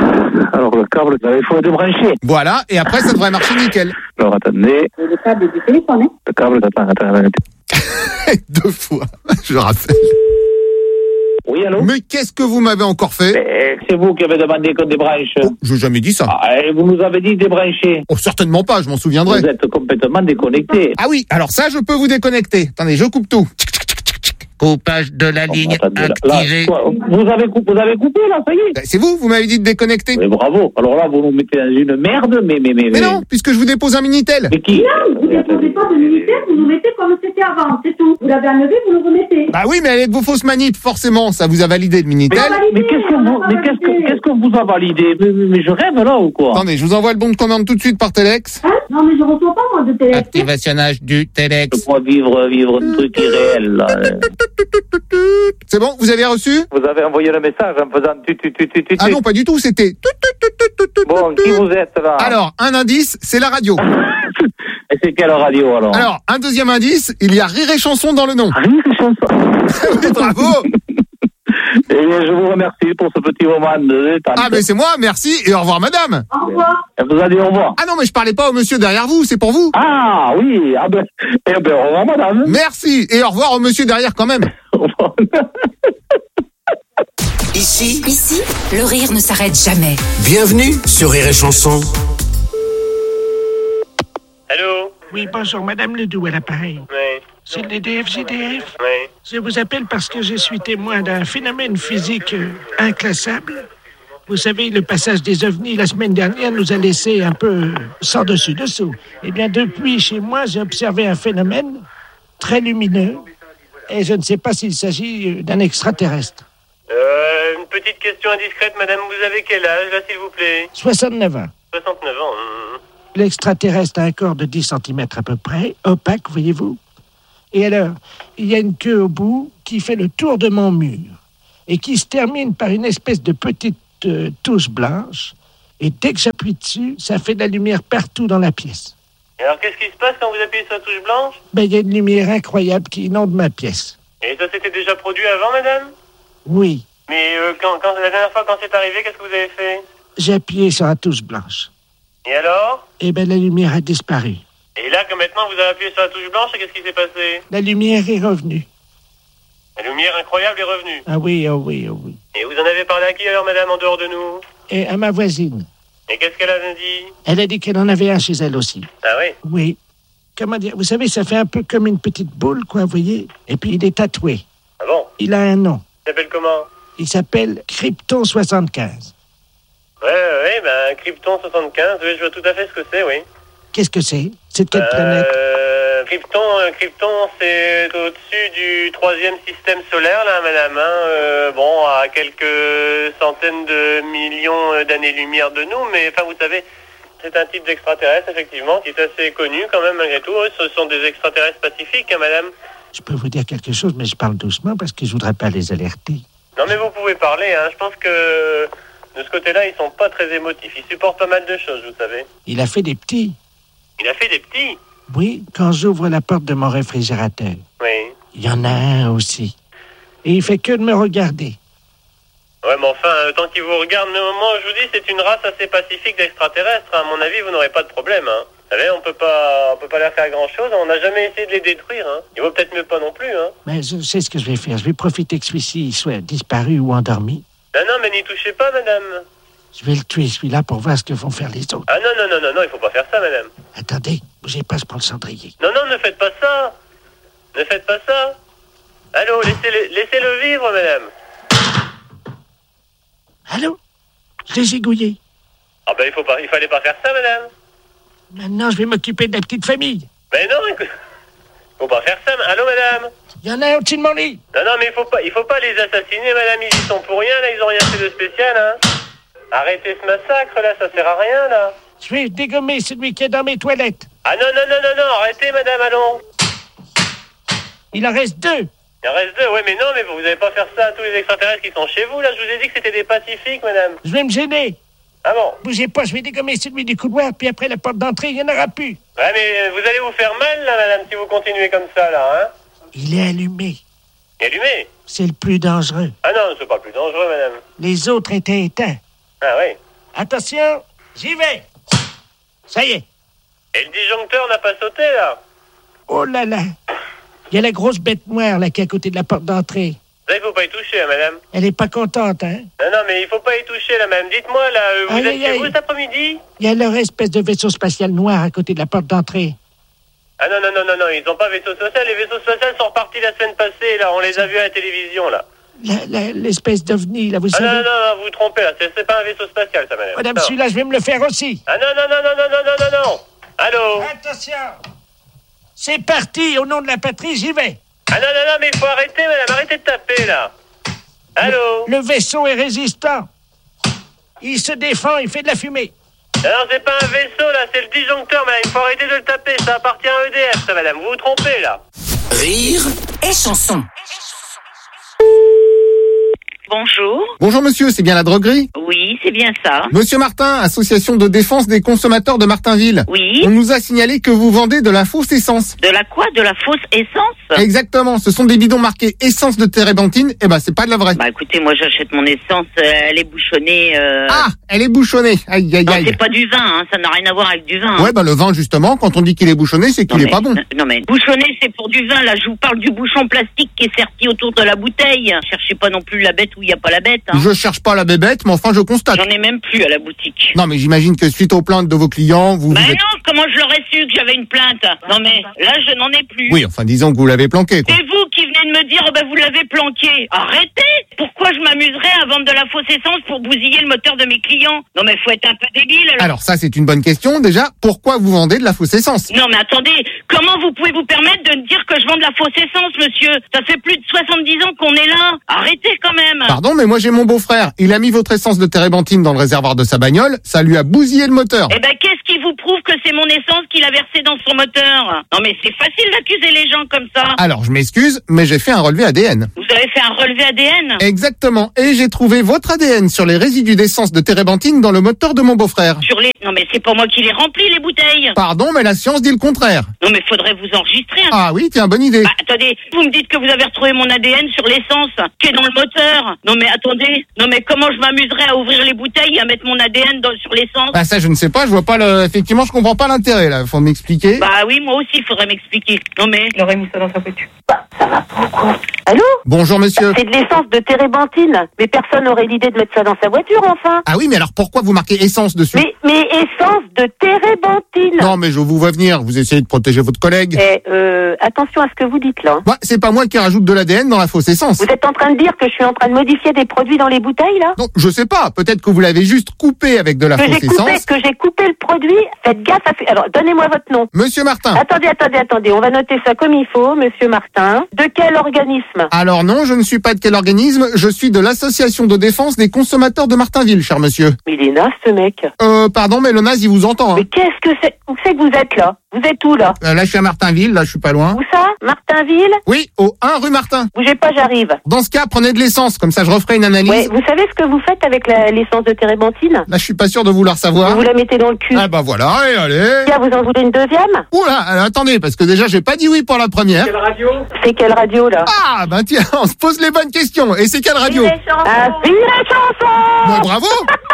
Alors le câble, il faut le débrancher. Voilà, et après ça devrait marcher nickel. Alors attendez. Le câble du téléphone, hein. Le câble, attends, attends, attends. Deux fois, je rappelle. Oui, allô? Mais qu'est-ce que vous m'avez encore fait? Eh, c'est vous qui avez demandé qu'on débranche. Oh, je n'ai jamais dit ça. Ah, et vous nous avez dit débrancher. Oh, certainement pas, je m'en souviendrai. Vous êtes complètement déconnecté. Ah oui, alors ça, je peux vous déconnecter. Attendez, je coupe tout. Coupage de la Oh, ligne attendez, là, activée. là, vous, avez coupé, vous avez coupé, là, ça y est. Ben, c'est vous, vous m'avez dit de déconnecter. Mais bravo. Alors là, vous nous mettez dans une merde, mais... Mais, mais, mais, mais non, puisque je vous dépose un Minitel. Mais qui? Non, vous ne déposez pas de Minitel, vous nous mettez comme c'était avant, c'est tout. Vous l'avez enlevé, vous le remettez. Bah oui, mais avec vos fausses manips, forcément, ça vous a validé le Minitel. Mais, mais qu'est-ce que vous, mais qu'est-ce que, qu'est-ce que vous a validé? mais, mais, mais je rêve, là, ou quoi? Attendez, je vous envoie le bon de commande tout de suite par Telex. Hein? Non, mais je ne reçois pas, moi, de Telex. Activationnage du Telex. Je crois vivre, vivre un truc irréel, là. C'est bon, vous avez reçu? Vous avez envoyé le message en faisant tu tu tu tu tu. Ah non, pas du tout, c'était... Bon, qui vous êtes, là? Alors, un indice, c'est la radio. Et c'est quelle radio, alors? Alors, un deuxième indice, il y a Rire et Chanson dans le nom. Rire et Chanson. Oui, bravo. Et je vous remercie pour ce petit moment de détente. Ah, mais c'est moi, merci, et au revoir, madame. Au revoir. Elle vous a dit au revoir. Ah non, mais je parlais pas au monsieur derrière vous, c'est pour vous. Ah, oui, ah ben, eh ben, au revoir, madame. Merci, et au revoir au monsieur derrière quand même. Au revoir. Ici, Ici, le rire ne s'arrête jamais. bienvenue sur Rire et Chanson. Allô? Oui, bonjour, Madame Ledoux à l'appareil. Oui. C'est le D F G D F. Oui. Je vous appelle parce que je suis témoin d'un phénomène physique euh, inclassable. Vous savez, le passage des ovnis la semaine dernière nous a laissé un peu euh, sans dessus-dessous. Eh bien, depuis, chez moi, j'ai observé un phénomène très lumineux et je ne sais pas s'il s'agit euh, d'un extraterrestre. Euh, une petite question indiscrète, madame, vous avez quel âge, là, s'il vous plaît? soixante-neuf ans. soixante-neuf ans. hum. L'extraterrestre a un corps de dix centimètres à peu près, opaque, voyez-vous. Et alors, il y a une queue au bout qui fait le tour de mon mur et qui se termine par une espèce de petite euh, touche blanche. Et dès que j'appuie dessus, ça fait de la lumière partout dans la pièce. Et alors, qu'est-ce qui se passe quand vous appuyez sur la touche blanche? Ben, il y a une lumière incroyable qui inonde ma pièce. Et ça s'était déjà produit avant, madame? Oui, Mais euh, quand, quand, la dernière fois, quand c'est arrivé, qu'est-ce que vous avez fait? j'ai appuyé sur la touche blanche. Et alors? Et ben, la lumière a disparu. Et là, que maintenant, vous avez appuyé sur la touche blanche, et qu'est-ce qui s'est passé? La lumière est revenue. La lumière incroyable est revenue. Ah oui, oh oui, oh oui. Et vous en avez parlé à qui, alors, madame, en dehors de nous? Et à ma voisine. Et qu'est-ce qu'elle a dit? Elle a dit qu'elle en avait un chez elle aussi. Ah oui? Oui. Comment dire? Vous savez, ça fait un peu comme une petite boule, quoi, vous voyez? Et puis, il est tatoué. Ah bon? Il a un nom. Il s'appelle comment? Il s'appelle Krypton soixante-quinze. Ouais, ouais, ouais, ben, Krypton soixante-quinze, oui, je vois tout à fait ce que c'est, oui. Qu'est-ce que c'est? C'est de quelle planète? Euh, Krypton, euh, Krypton, c'est au-dessus du troisième système solaire, là, madame, hein, euh, bon, à quelques centaines de millions euh, d'années-lumière de nous, mais, enfin, vous savez, c'est un type d'extraterrestre, effectivement, qui est assez connu, quand même, malgré tout. Ce sont des extraterrestres pacifiques, hein, madame. Je peux vous dire quelque chose, mais je parle doucement parce que je voudrais pas les alerter. Non, mais vous pouvez parler, hein, je pense que... De ce côté-là, ils sont pas très émotifs. Ils supportent pas mal de choses, vous savez. Il a fait des petits. Il a fait des petits. Oui, quand j'ouvre la porte de mon réfrigérateur. Oui. Il y en a un aussi. Et il fait que de me regarder. Ouais, mais enfin, euh, tant qu'ils vous regardent, mais moi, je vous dis, c'est une race assez pacifique d'extraterrestres. À mon avis, vous n'aurez pas de problème, hein. Vous savez, on peut pas, on peut pas leur faire grand-chose. On n'a jamais essayé de les détruire, hein. Il vaut peut-être mieux pas non plus, hein. Mais je sais ce que je vais faire. Je vais profiter que celui-ci soit disparu ou endormi. Non, non, mais n'y touchez pas, madame. Je vais le tuer, celui-là, pour voir ce que vont faire les autres. Ah non, non, non, non, non, il faut pas faire ça, madame. Attendez, bougez pas, je prends le cendrier. Non, non, ne faites pas ça. Ne faites pas ça. Allô, laissez-le, laissez-le vivre, madame. Allô? Je l'ai zigouillé. Ah ben, il faut pas, il fallait pas faire ça, madame. Maintenant, je vais m'occuper de la petite famille. Mais non, écoute. Faut pas faire ça. Allô, madame? Il y en a un au-dessus de mon lit. Non, non, mais il faut pas, il faut pas les assassiner, madame. Ils y sont pour rien, là. Ils ont rien fait de spécial, hein. Arrêtez ce massacre, là. Ça sert à rien, là. Je vais dégommer celui qui est dans mes toilettes. Ah non, non, non, non, non. Arrêtez, madame, allons. Il en reste deux. Il en reste deux, oui, mais non, mais vous n'allez pas faire ça à tous les extraterrestres qui sont chez vous, là. Je vous ai dit que c'était des pacifiques, madame. Je vais me gêner. Ah bon? Bougez pas, je vais dégommer celui du couloir, puis après la porte d'entrée, il n'y en aura plus. Ouais, mais vous allez vous faire mal, là, madame, si vous continuez comme ça, là, hein. Il est allumé. Il est allumé? C'est le plus dangereux. Ah non, c'est pas le plus dangereux, madame. Les autres étaient éteints. Ah oui. Attention, j'y vais. Ça y est. Et le disjoncteur n'a pas sauté, là? Oh là là. Il y a la grosse bête noire, là, qui est à côté de la porte d'entrée. Là, il faut pas y toucher, hein, madame. Elle est pas contente, hein? Non, non, mais il faut pas y toucher, là, madame. Dites-moi, là, euh, vous Aïe, êtes aïe, chez aïe. vous cet après-midi? Il y a leur espèce de vaisseau spatial noir à côté de la porte d'entrée. Ah non, non, non, non, non, ils ont pas vaisseau spatial. Les vaisseaux spatials sont repartis la semaine passée, là. On les a vus à la télévision, là. La- la- l'espèce d'ovni, là, vous Ah savez. non, non, non, vous vous trompez, là. C'est, c'est pas un vaisseau spatial, ça, madame. Madame, Non. celui-là, je vais me le faire aussi. Ah non, non, non, non, non, non, non, non, non. Allô? Attention. C'est parti, au nom de la patrie, j'y vais. Ah non, non, non, mais il faut arrêter, madame. Arrêtez de taper, là. Allô? Le vaisseau est résistant. Il se défend, il fait de la fumée. Alors, c'est pas un vaisseau, là. C'est le disjoncteur, madame. Il faut arrêter de le taper. Ça appartient à E D F, ça, madame. Vous vous trompez, là. Rire Et chanson. Bonjour. Bonjour monsieur, c'est bien la droguerie? Oui, c'est bien ça. Monsieur Martin, association de défense des consommateurs de Martinville. Oui. On nous a signalé que vous vendez de la fausse essence. De la quoi? De la fausse essence? Exactement, ce sont des bidons marqués essence de térébenthine, et ben c'est pas de la vraie. Bah écoutez, moi j'achète mon essence, euh, elle est bouchonnée. Euh... Ah, elle est bouchonnée, aïe aïe Non, aïe. c'est pas du vin, hein. Ça n'a rien à voir avec du vin. hein. Ouais, bah le vin justement, quand on dit qu'il est bouchonné, c'est qu'il Non, est mais- pas bon. Non mais bouchonné c'est pour du vin, là je vous parle du bouchon plastique qui est serti autour de la bouteille. Cherchez pas non plus la bête où il n'y a pas la bête. Hein. Je cherche pas la bébête, mais enfin je constate. J'en ai même plus à la boutique. Non mais j'imagine que suite aux plaintes de vos clients, vous... Bah vous êtes- non, comment je l'aurais su que j'avais une plainte? Non mais là je n'en ai plus. Oui, enfin disons que vous l'avez planqué, quoi. C'est vous qui venez de me dire, oh ben vous l'avez planqué. Arrêtez! Pourquoi je m'amuserais à vendre de la fausse essence pour bousiller le moteur de mes clients? Non mais faut être un peu débile. Alors. Alors ça c'est une bonne question. Déjà, pourquoi vous vendez de la fausse essence? Non mais attendez, comment vous pouvez vous permettre de me dire que je vends de la fausse essence, monsieur? Ça fait plus de soixante-dix ans qu'on est là. Arrêtez quand même. Pardon, mais moi j'ai mon beau-frère. Il a mis votre essence de térébenthine dans le réservoir de sa bagnole. Ça lui a bousillé le moteur. Eh ben qu'est-ce qui vous prouve que c'est mon essence qu'il a versé dans son moteur? Non mais c'est facile d'accuser les gens comme ça. Alors je m'excuse, mais j'ai fait un relevé A D N. Vous avez fait un relevé A D N? Exactement. Et j'ai trouvé votre A D N sur les résidus d'essence de térébenthine dans le moteur de mon beau-frère. Sur les... Non mais c'est pas moi qui les remplis les bouteilles. Pardon, mais la science dit le contraire. Non mais faudrait vous enregistrer. hein. Ah oui, tiens, bonne idée. Bah, attendez, vous me dites que vous avez retrouvé mon A D N sur l'essence qui est dans le moteur. Non mais attendez, non mais comment je m'amuserais à ouvrir les bouteilles et à mettre mon A D N dans, sur l'essence? Bah ça je ne sais pas, je vois pas le... Effectivement, je comprends pas l'intérêt là. Faut m'expliquer. Bah oui, moi aussi il faudrait m'expliquer. Non mais... Il aurait mis ça dans sa voiture. Bah, ça va pas ou quoi? Allô? Bonjour monsieur. C'est de l'essence de térébenthine. Mais personne n'aurait l'idée de mettre ça dans sa voiture, enfin. Ah oui, mais alors pourquoi vous marquez essence dessus? Mais, mais essence de térébenthine. Non, mais je vous vois venir. Vous essayez de protéger votre collègue. Eh, euh, attention à ce que vous dites là. Bah, c'est pas moi qui rajoute de l'A D N dans la fausse essence. Vous êtes en train de dire que je suis en train de modifier des produits dans les bouteilles là? Non, je sais pas. Peut-être que vous l'avez juste coupé avec de la Que fausse j'ai coupé, essence. que j'ai coupé le produit. Faites gaffe à... Alors, donnez-moi votre nom. Monsieur Martin. Attendez, attendez, attendez. On va noter ça comme il faut, monsieur Martin. De quel organisme? Alors non, je ne suis pas de quel organisme. Je suis de l'association de défense des consommateurs de Martinville, cher monsieur. Mais il est naze, ce mec. Euh, pardon, mais le naze, il vous entend. Hein. Mais qu'est-ce que c'est? Où c'est que vous êtes là? Vous êtes où là? Euh, là, je suis à Martinville. Là, je suis pas loin. Où ça? Martinville? Oui, au un rue Martin. Bougez pas, j'arrive. Dans ce cas, prenez de l'essence. Comme ça, je referai une analyse. Ouais, vous savez ce que vous faites avec la- l'essence de térébenthine? Là, je suis pas sûr de vouloir savoir. Vous la mettez dans le cul. Ah bah voilà, allez, allez. Tiens, vous en voulez une deuxième? Oula, alors, attendez, parce que déjà, j'ai pas dit oui pour la première. radio? C'est quelle radio là? Ah, bah tiens, on se pose les bonnes questions. Et c'est quelle radio? Ah, c'est la chanson. Bon, bravo.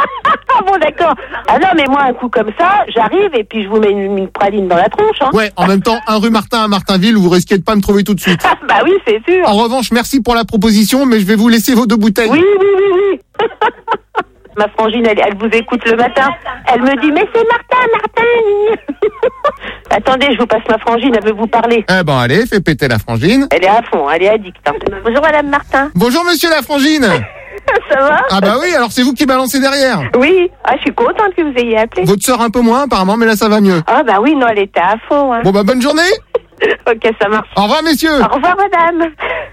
Ah bon, d'accord. Ah non, mais moi, un coup comme ça, j'arrive et puis je vous mets une, une praline dans la tronche. Hein. Ouais, en même temps, un rue Martin à Martinville, vous risquez de pas me trouver tout de suite. Bah oui, c'est sûr. En revanche, merci pour la proposition, mais je vais vous laisser vos deux bouteilles. Oui, oui, oui, oui. Ma frangine, elle, elle vous écoute le matin. Elle me dit, mais c'est Martin, Martin. Attendez, je vous passe ma frangine, elle veut vous parler. Eh ben allez, fais péter la frangine. Elle est à fond, elle est addicte. Hein. Bonjour Madame Martin. Bonjour monsieur la frangine. Ça va? Ah bah oui, alors c'est vous qui balancez derrière. Oui, ah, je suis contente que vous ayez appelé. Votre sœur un peu moins apparemment, mais là ça va mieux. Ah bah oui, non, elle était à fond. Hein. Bon bah bonne journée. Ok, ça marche. Au revoir messieurs. Au revoir Madame.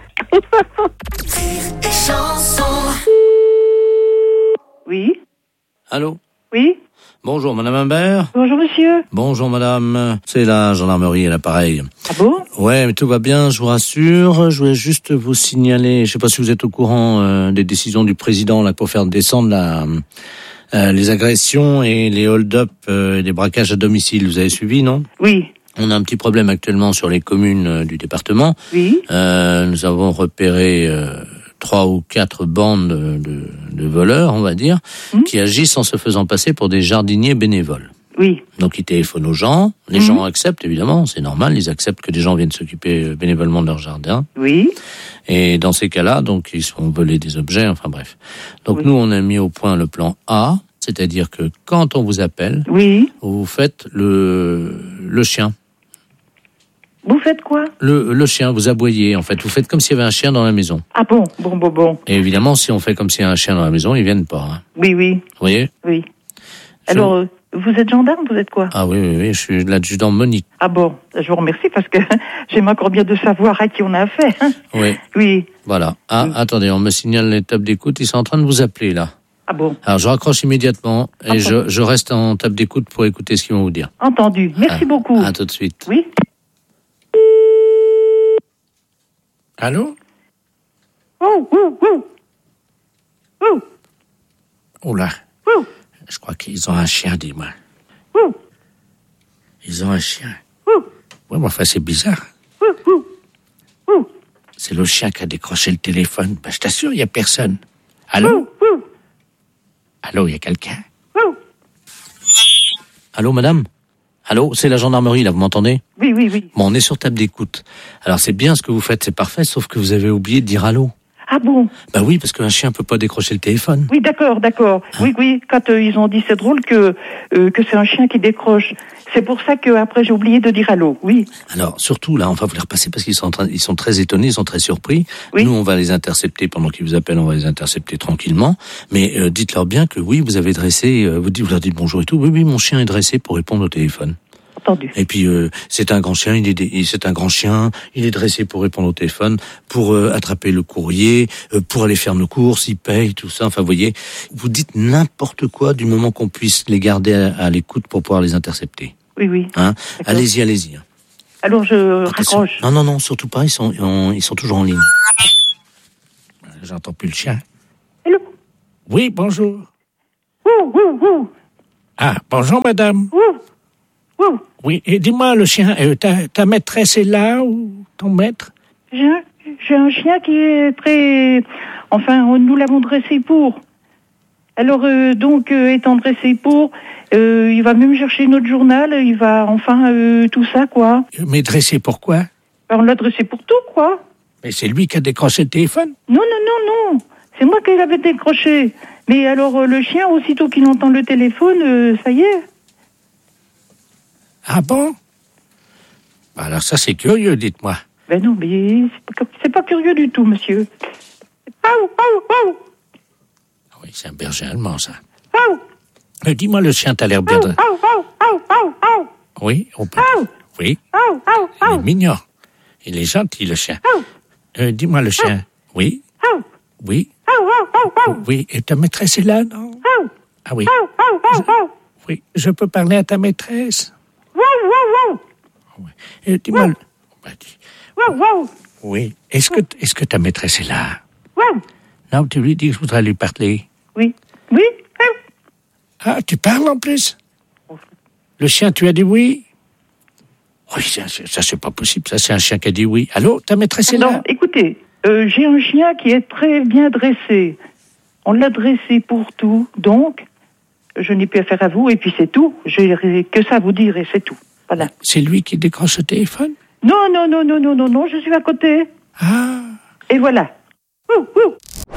Oui, Allô? oui. Bonjour, madame Imbert. Bonjour monsieur. Bonjour, madame. C'est la gendarmerie et l'appareil. Ah bon? Ouais, mais tout va bien, je vous rassure. Je voulais juste vous signaler, je sais pas si vous êtes au courant euh, des décisions du président là pour faire descendre la, euh, les agressions et les hold-up euh, et les braquages à domicile. Vous avez suivi, non? Oui. On a un petit problème actuellement sur les communes euh, du département. Oui. Euh, nous avons repéré euh, trois ou quatre bandes de, de voleurs, on va dire, mmh. qui agissent en se faisant passer pour des jardiniers bénévoles. Oui. Donc, il téléphone aux gens. Les Mhm. gens acceptent, évidemment. C'est normal. Ils acceptent que des gens viennent s'occuper euh, bénévolement de leur jardin. Oui. Et dans ces cas-là, donc, ils se font voler des objets. Enfin, bref. Donc, Oui. nous, on a mis au point le plan A. C'est-à-dire que quand on vous appelle, Oui. vous faites le, le chien. Vous faites quoi? Le, le chien, vous aboyez, en fait. Vous faites comme s'il y avait un chien dans la maison. Ah bon, bon, bon, bon. Et évidemment, si on fait comme s'il y a un chien dans la maison, ils viennent pas. Hein. Oui, oui, Vous voyez? oui. Je- Alors, euh, vous êtes gendarme, vous êtes quoi? Ah oui, oui, oui, je suis l'adjudant Monique. Ah bon, je vous remercie parce que j'aime encore bien de savoir à qui on a affaire. Hein. Oui. Oui. Voilà. Ah, attendez, on me signale les tables d'écoute. Ils sont en train de vous appeler, là. Ah bon, Alors, je raccroche immédiatement et je, je reste en table d'écoute pour écouter ce qu'ils vont vous dire. entendu. Merci Ah, beaucoup. À tout de suite. Oui. Allô? Oh, oh, oh. Oh, Oh là. oh, Je crois qu'ils ont un chien, dis-moi. oh, Ils ont un chien. oh, Oui, mais enfin, c'est bizarre. oh, oh, oh, C'est le chien qui a décroché le téléphone. Ben, je t'assure, il n'y a personne. Allô? oh, oh, Allô, il y a quelqu'un? oh. Allô, madame? Allô, c'est la gendarmerie, là, vous m'entendez? Oui, oui, oui. Bon, on est sur table d'écoute. Alors, c'est bien ce que vous faites, c'est parfait, sauf que vous avez oublié de dire allô. Ah bon? Bah oui, parce qu'un chien peut pas décrocher le téléphone. Oui, d'accord, d'accord. Oui, oui, quand euh, ils ont dit c'est drôle que euh, que c'est un chien qui décroche. C'est pour ça que après j'ai oublié de dire allô. Oui. Alors, surtout, là, on va vous les repasser parce qu'ils sont en train, ils sont très étonnés, ils sont très surpris. Oui. Nous, on va les intercepter pendant qu'ils vous appellent, on va les intercepter tranquillement. Mais euh, dites-leur bien que oui, vous avez dressé, euh, vous, dites, vous leur dites bonjour et tout. Oui, oui, mon chien est dressé pour répondre au téléphone. Entendu. Et puis, euh, c'est un grand chien, il est, dé- c'est un grand chien, il est dressé pour répondre au téléphone, pour euh, attraper le courrier, euh, pour aller faire nos courses, il paye, tout ça. Enfin, vous voyez, vous dites n'importe quoi du moment qu'on puisse les garder à, à l'écoute pour pouvoir les intercepter. Oui, oui. Hein? D'accord. Allez-y, allez-y. Alors je Attention. raccroche. Non, non, non, surtout pas, ils sont, on- ils sont toujours en ligne. J'entends plus le chien. Allô? Oui, bonjour. Ouh, ouh, ouh, Ah, bonjour, madame. ouh, ouh. Oui, et dis-moi, le chien, euh, ta, ta maîtresse est là ou ton maître? J'ai un, j'ai un chien qui est très... Enfin, nous l'avons dressé pour. Alors, euh, donc, euh, étant dressé pour, euh, il va même chercher notre journal, il va, enfin, euh, tout ça, quoi. Mais dressé pourquoi? On l'a dressé pour tout, quoi. Mais c'est lui qui a décroché le téléphone? Non, non, non, non. C'est moi qui l'avais décroché. Mais alors, euh, le chien, aussitôt qu'il entend le téléphone, euh, ça y est. Ah bon? Bah alors ça, c'est curieux, dites-moi. Ben non, mais c'est pas, c'est pas curieux du tout, monsieur. Aou, aou, aou, Oui, c'est un berger allemand, ça. aou, Mais dis-moi, le chien, t'as l'air bien... aou, de- aou, aou, aou, aou, aou, Oui, on peut... aou, Oui, aou, aou, il est aou, mignon. Il est gentil, le chien. aou, Euh, dis-moi, le chien. Oui, aou, oui, aou, aou, aou, oui. Et ta maîtresse est là, non? aou, Ah oui, aou, aou, aou, aou, oui. Je peux parler à ta maîtresse? wow, wow, wow, Euh, dis-moi... le- Bah, dis- wow, wow, Oui. Est-ce que, est-ce que ta maîtresse est là? wow. Non, tu lui dis que je voudrais lui parler. Oui, oui, aou. Ah, tu parles en plus? Le chien, tu as dit oui? Oui, ça, c'est- ça c'est pas possible. Ça, c'est un chien qui a dit oui. Allô, ta maîtresse est Non, là? écoutez, euh, j'ai un chien qui est très bien dressé. On l'a dressé pour tout, donc je n'ai plus affaire à vous, et puis c'est tout. J'ai que ça à vous dire, et c'est tout. Voilà. C'est lui qui décroche le téléphone? Non, non, non, non, non, non, non, je suis à côté. Ah. Et voilà. Ouh, ouh.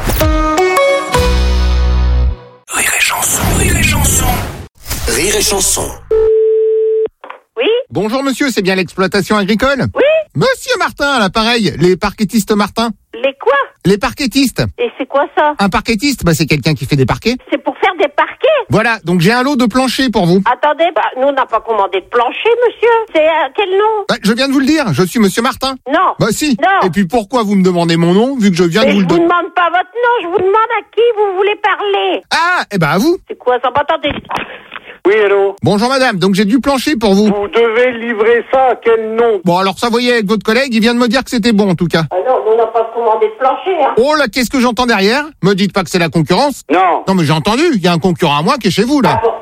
Rire et chanson, rire et chanson. Rire et chanson. Oui? Bonjour monsieur, c'est bien l'exploitation agricole? Oui? Monsieur Martin, à l'appareil, les parquettistes Martin. Les quoi? Les parquettistes. Et c'est quoi ça? Un parquettiste, bah c'est quelqu'un qui fait des parquets. C'est pour faire des parquets? Voilà, donc j'ai un lot de planchers pour vous. Attendez, bah, nous on n'a pas commandé de plancher, monsieur. C'est euh, quel nom? Bah, je viens de vous le dire, je suis monsieur Martin. Non. Bah si. Non. Et puis pourquoi vous me demandez mon nom, vu que je viens Mais de vous je le vous donner? demande pas votre nom, je vous demande à qui vous voulez parler. Ah, eh ben à vous. C'est quoi ça? Bah, attendez. Oui, hello. Bonjour madame, donc j'ai du plancher pour vous. Vous devez livrer ça à quel nom? Bon alors ça voyez avec votre collègue, il vient de me dire que c'était bon en tout cas. Ah non, nous on n'a pas commandé de plancher, hein. Oh là, qu'est-ce que j'entends derrière? Me dites pas que c'est la concurrence? Non. Non mais j'ai entendu, il y a un concurrent à moi qui est chez vous là. N'importe quoi.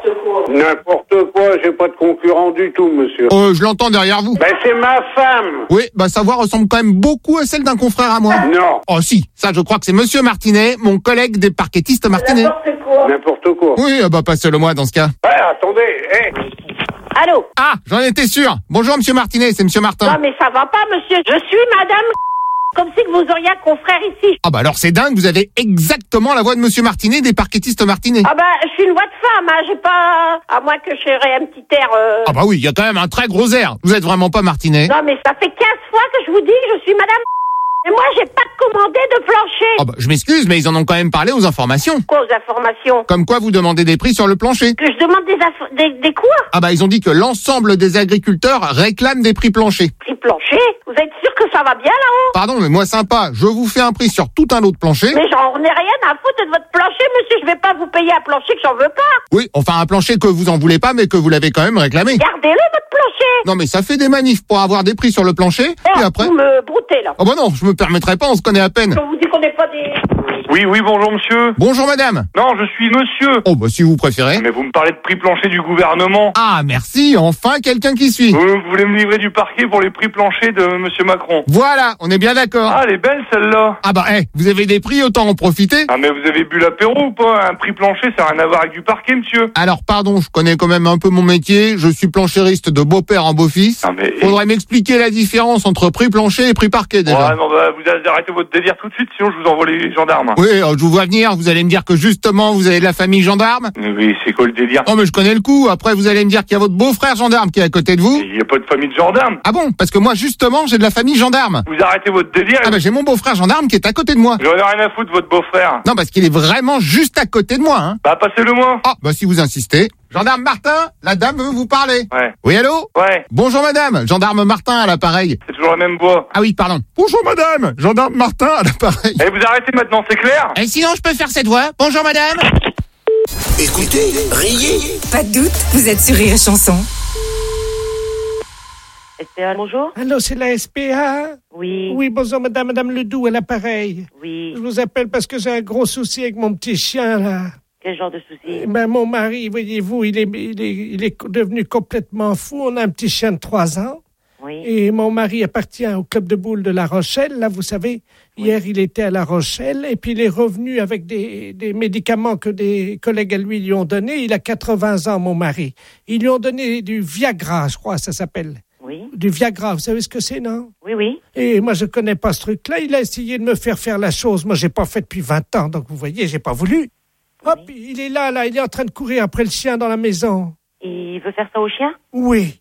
N'importe quoi, j'ai pas de concurrent du tout, monsieur. Euh, je l'entends derrière vous. Ben, c'est ma femme. Oui, bah sa voix ressemble quand même beaucoup à celle d'un confrère à moi. Non. Oh si, ça je crois que c'est monsieur Martinet, mon collègue des parquetistes martinais. N'importe quoi. N'importe quoi. Oui, bah passez-le moi dans ce cas. Ouais, attendez, hé. Allô? Ah, j'en étais sûr. Bonjour monsieur Martinet, c'est monsieur Martin. Non, mais ça va pas, monsieur. Je suis madame... Comme si que vous auriez un confrère ici. Ah bah alors c'est dingue, vous avez exactement la voix de monsieur Martinet des parquetistes martinais. Ah bah, je suis une voix de femme, hein. J'ai pas... À moins que j'aurais un petit air... Euh... Ah bah oui, il y a quand même un très gros air. Vous êtes vraiment pas Martinet. Non, mais ça fait quinze fois que je vous dis que je suis madame... Et moi, j'ai pas commandé de plancher. Ah bah je m'excuse, mais ils en ont quand même parlé aux informations. Quoi aux informations? Comme quoi vous demandez des prix sur le plancher. Que je demande des, aff... des, des quoi? Ah bah ils ont dit que l'ensemble des agriculteurs réclament des prix planchers. Prix plancher? Vous êtes sûr que ça va bien là-haut? Pardon, mais moi sympa, je vous fais un prix sur tout un lot de plancher. Mais j'en ai rien à foutre de votre plancher, monsieur. Je vais pas vous payer un plancher que j'en veux pas. Oui, enfin un plancher que vous en voulez pas, mais que vous l'avez quand même réclamé. Gardez-le, votre plancher. Non mais ça fait des manifs pour avoir des prix sur le plancher, Oh, et après... vous me broutez là. Oh bah non, je me permettrai pas, on se connaît à peine. Je vous dis qu'on n'est pas des... Oui, oui, bonjour monsieur. Bonjour madame. Non, je suis monsieur. Oh bah si vous préférez. Mais vous me parlez de prix plancher du gouvernement. Ah merci, enfin quelqu'un qui suit. Vous, vous voulez me livrer du parquet pour les prix planchers de monsieur Macron. Voilà, on est bien d'accord. Ah, elle est belle celle-là. Ah bah eh, vous avez des prix, autant en profiter. Ah mais vous avez bu l'apéro ou pas? Un prix plancher, ça n'a rien à voir avec du parquet, monsieur. Alors pardon, je connais quand même un peu mon métier, je suis planchériste de beau-père en beau-fils. Ah mais... Faudrait m'expliquer la différence entre prix plancher et prix parquet déjà. Ouais, non, bah, vous arrêtez votre délire tout de suite, sinon je vous envoie les gendarmes. Oui, je vous vois venir, vous allez me dire que justement vous avez de la famille gendarme. Oui, c'est quoi le délire? Oh mais je connais le coup, après vous allez me dire qu'il y a votre beau-frère gendarme qui est à côté de vous. Il n'y a pas de famille de gendarme. Ah bon? Parce que moi justement j'ai de la famille gendarme. Vous arrêtez votre délire. Ah bah j'ai mon beau-frère gendarme qui est à côté de moi. J'en ai rien à foutre de votre beau-frère. Non parce qu'il est vraiment juste à côté de moi, hein. Bah passez-le moi. Ah bah si vous insistez. Gendarme Martin, la dame veut vous parler. Ouais. Oui, allô? Ouais. Bonjour madame, gendarme Martin à l'appareil. C'est toujours la même voix. Ah oui, pardon. Bonjour madame, gendarme Martin à l'appareil. Eh, vous arrêtez maintenant, c'est clair? Et sinon je peux faire cette voix. Bonjour madame. Écoutez, riez. Pas de doute, vous êtes sur Rire et Chanson. S P A, bonjour. Allô, c'est la S P A? Oui. Oui, bonjour madame, madame Ledoux à l'appareil. Oui. Je vous appelle parce que j'ai un gros souci avec mon petit chien, là. Quel genre de souci? Ben, mon mari, voyez-vous, il est, il est, il est devenu complètement fou. On a un petit chien de trois ans. Oui. Et mon mari appartient au club de boules de La Rochelle. Là, vous savez, Oui. hier, il était à La Rochelle et puis il est revenu avec des, des médicaments que des collègues à lui lui ont donnés. Il a quatre-vingts ans, mon mari. Ils lui ont donné du Viagra, je crois, ça s'appelle. Oui. Du Viagra, vous savez ce que c'est, non? Oui, oui. Et moi, je connais pas ce truc-là. Il a essayé de me faire faire la chose. Moi, j'ai pas fait depuis vingt ans, donc vous voyez, j'ai pas voulu. Hop, Oui. il est là, là, il est en train de courir après le chien dans la maison. Il veut faire ça au chien? Oui.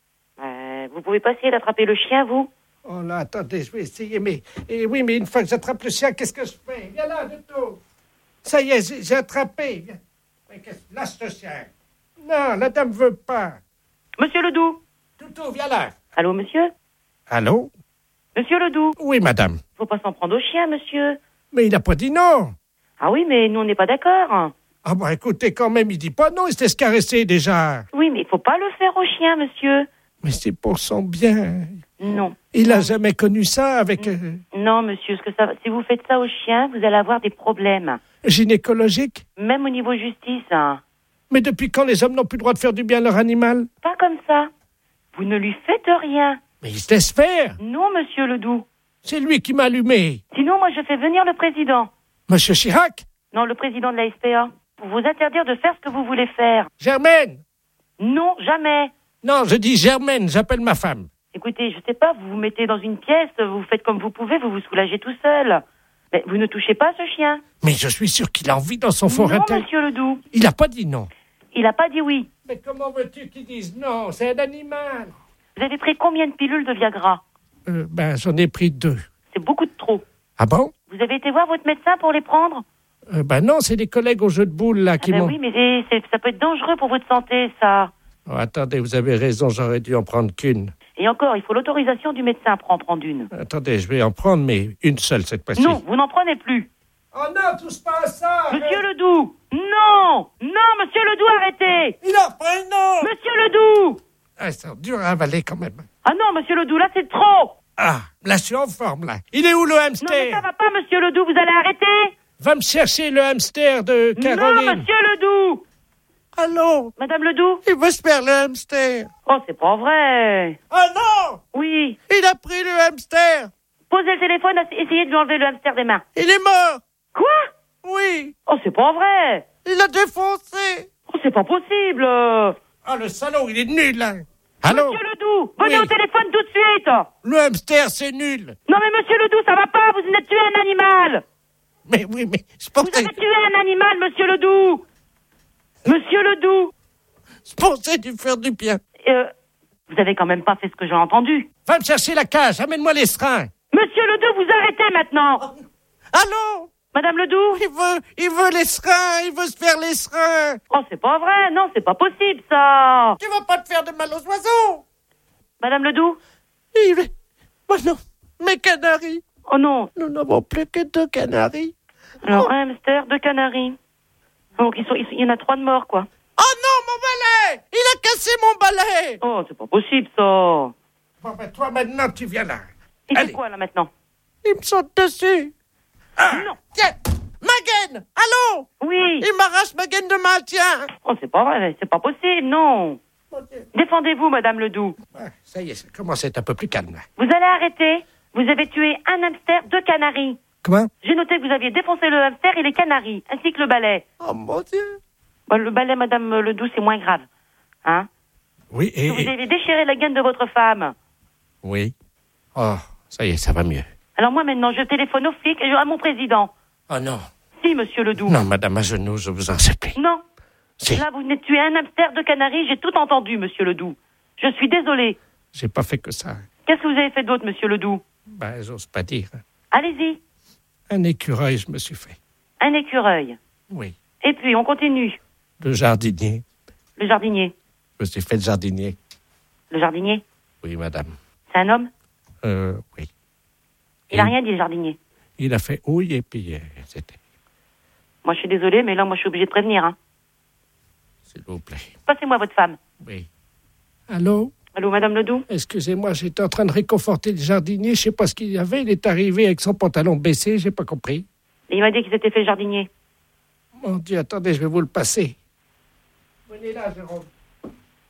Euh, vous pouvez pas essayer d'attraper le chien, vous? Oh là, attendez, je vais essayer, mais... Et oui, mais une fois que j'attrape le chien, qu'est-ce que je fais? Viens là, Duto. Ça y est, j'ai, j'ai attrapé. Viens. Mais qu'est-ce... Lâche le chien. Non, la dame veut pas. Monsieur Ledoux. Duto, viens là. Allô, monsieur? Allô? Monsieur Ledoux. Oui, madame. Faut pas s'en prendre au chien, monsieur. Mais il n'a pas dit non. Ah oui, mais nous, on n'est pas d'accord. Ah bah écoutez, quand même, il dit pas non, il se laisse caresser déjà. Oui, mais il faut pas le faire au chien, monsieur. Mais c'est pour son bien. Non. Il a jamais connu ça avec... Euh, Non, monsieur, ce que ça... si vous faites ça au chien, vous allez avoir des problèmes. gynécologique. Même au niveau justice. Hein. Mais depuis quand les hommes n'ont plus le droit de faire du bien à leur animal? Pas comme ça. Vous ne lui faites rien. Mais il se laisse faire. Non, monsieur Ledoux. C'est lui qui m'a allumé. Sinon, moi, je fais venir le président. Monsieur Chirac? Non, le président de la S P A. Pour vous interdire de faire ce que vous voulez faire. Germaine? Non, jamais. Non, je dis Germaine, j'appelle ma femme. Écoutez, je sais pas, vous vous mettez dans une pièce, vous faites comme vous pouvez, vous vous soulagez tout seul. Mais vous ne touchez pas ce chien. Mais je suis sûr qu'il a envie dans son fort Non, intérieur. monsieur Ledoux. Il n'a pas dit non. Il a pas dit oui. Mais comment veux-tu qu'ils disent non? C'est un animal. Vous avez pris combien de pilules de Viagra? Euh, ben, j'en ai pris deux. C'est beaucoup de trop. Ah bon? Vous avez été voir votre médecin pour les prendre? euh, Ben non, c'est des collègues au jeu de boules, là, qui ah ben m'ont... oui, mais c'est, c'est, ça peut être dangereux pour votre santé, ça. Oh, attendez, vous avez raison, j'aurais dû en prendre qu'une. Et encore, il faut l'autorisation du médecin pour en prendre une. Attendez, je vais en prendre, mais une seule cette fois-ci. Non, vous n'en prenez plus. Oh non, touche pas à ça! Monsieur Ledoux! Non! Non, monsieur Ledoux, arrêtez! Il en prend une autre! Monsieur Ledoux! Ah, c'est dur à avaler quand même. Ah non, monsieur Ledoux, là, c'est trop! Ah, là, je suis en forme, là. Il est où, le hamster? Non, mais ça va pas, monsieur Ledoux, vous allez arrêter? Va me chercher le hamster de Caroline. Non, monsieur Ledoux! Allô? Madame Ledoux? Il veut se faire le hamster. Oh, c'est pas vrai. Oh non! Oui. Il a pris le hamster. Posez le téléphone, essayez de lui enlever le hamster des mains. Il est mort. Quoi? Oui. Oh, c'est pas vrai. Il a défoncé. Oh, c'est pas possible. Ah, le salaud, il est nul, hein. Allô? Monsieur Ledoux, venez Oui. au téléphone tout de suite. Le hamster, c'est nul. Non mais monsieur Ledoux, ça va pas, vous venez de tuer un animal. Mais oui, mais je Vous pensais, avez tué un animal, monsieur Ledoux. Monsieur Ledoux. je pensais lui faire du bien. Euh, vous avez quand même pas fait ce que j'ai entendu. Va me chercher la cage, amène-moi les seringues. Monsieur Ledoux, vous arrêtez maintenant. Allô? Madame Ledoux? Il veut, il veut les seringues, il veut se faire les seringues. Oh, c'est pas vrai, non, c'est pas possible, ça. Tu vas pas te faire de mal aux oiseaux. Madame Ledoux? Il est... Oh non, mes canaris. Oh non. Nous n'avons plus que deux canaris. Alors, un hamster, deux canaris. Donc, ils sont, ils sont- il y en a trois de morts, quoi. Oh non, mon balai! Il a cassé mon balai! Oh, c'est pas possible, ça. Bon, ben toi, maintenant, tu viens là. Il fait Allez. quoi, là, maintenant? Il me saute dessus. Ah, Non. tiens, ma gaine! Allô? Oui. Il m'arrache ma gaine de maintien. Oh, c'est pas vrai, c'est pas possible, non. Mon Dieu. Défendez-vous, Madame Ledoux. Ouais, ça y est, ça commence à être un peu plus calme, là. Vous allez arrêter. Vous avez tué un hamster, deux canaris. Comment? J'ai noté que vous aviez défoncé le hamster et les canaris, ainsi que le balai. Oh, mon Dieu. Bon, le balai, Madame Ledoux, c'est moins grave. Hein? Oui, et... Vous et- avez déchiré la gaine de votre femme. Oui. Oh, ça y est, ça va mieux. Alors moi, maintenant, je téléphone au flic et je- à mon président. Oh non. Si, Monsieur Ledoux. Non, madame, à genoux, je vous en supplie. Non. Si. Là, vous venez de tuer un hamster, deux canaris, j'ai tout entendu, Monsieur Ledoux. Je suis désolé. J'ai pas fait que ça. Qu'est-ce que vous avez fait d'autre, Monsieur Ledoux? Ben, j'ose pas dire. Allez-y. Un écureuil, je me suis fait. Un écureuil. Oui. Et puis, on continue. Le jardinier. Le jardinier. Je me suis fait le jardinier. Le jardinier, Oui, madame. c'est un homme? Euh, oui. Il a Et- rien dit, le jardinier. Il a fait oui et puis euh, c'était... Moi, je suis désolée, mais là, moi, je suis obligée de prévenir. Hein. S'il vous plaît. Passez-moi votre femme. Oui. Allô? Allô, Madame Ledoux? Excusez-moi, j'étais en train de réconforter le jardinier. Je sais pas ce qu'il y avait. Il est arrivé avec son pantalon baissé. J'ai pas compris. Il m'a dit qu'il s'était fait le jardinier. Mon Dieu, attendez, je vais vous le passer. Venez là, Jérôme.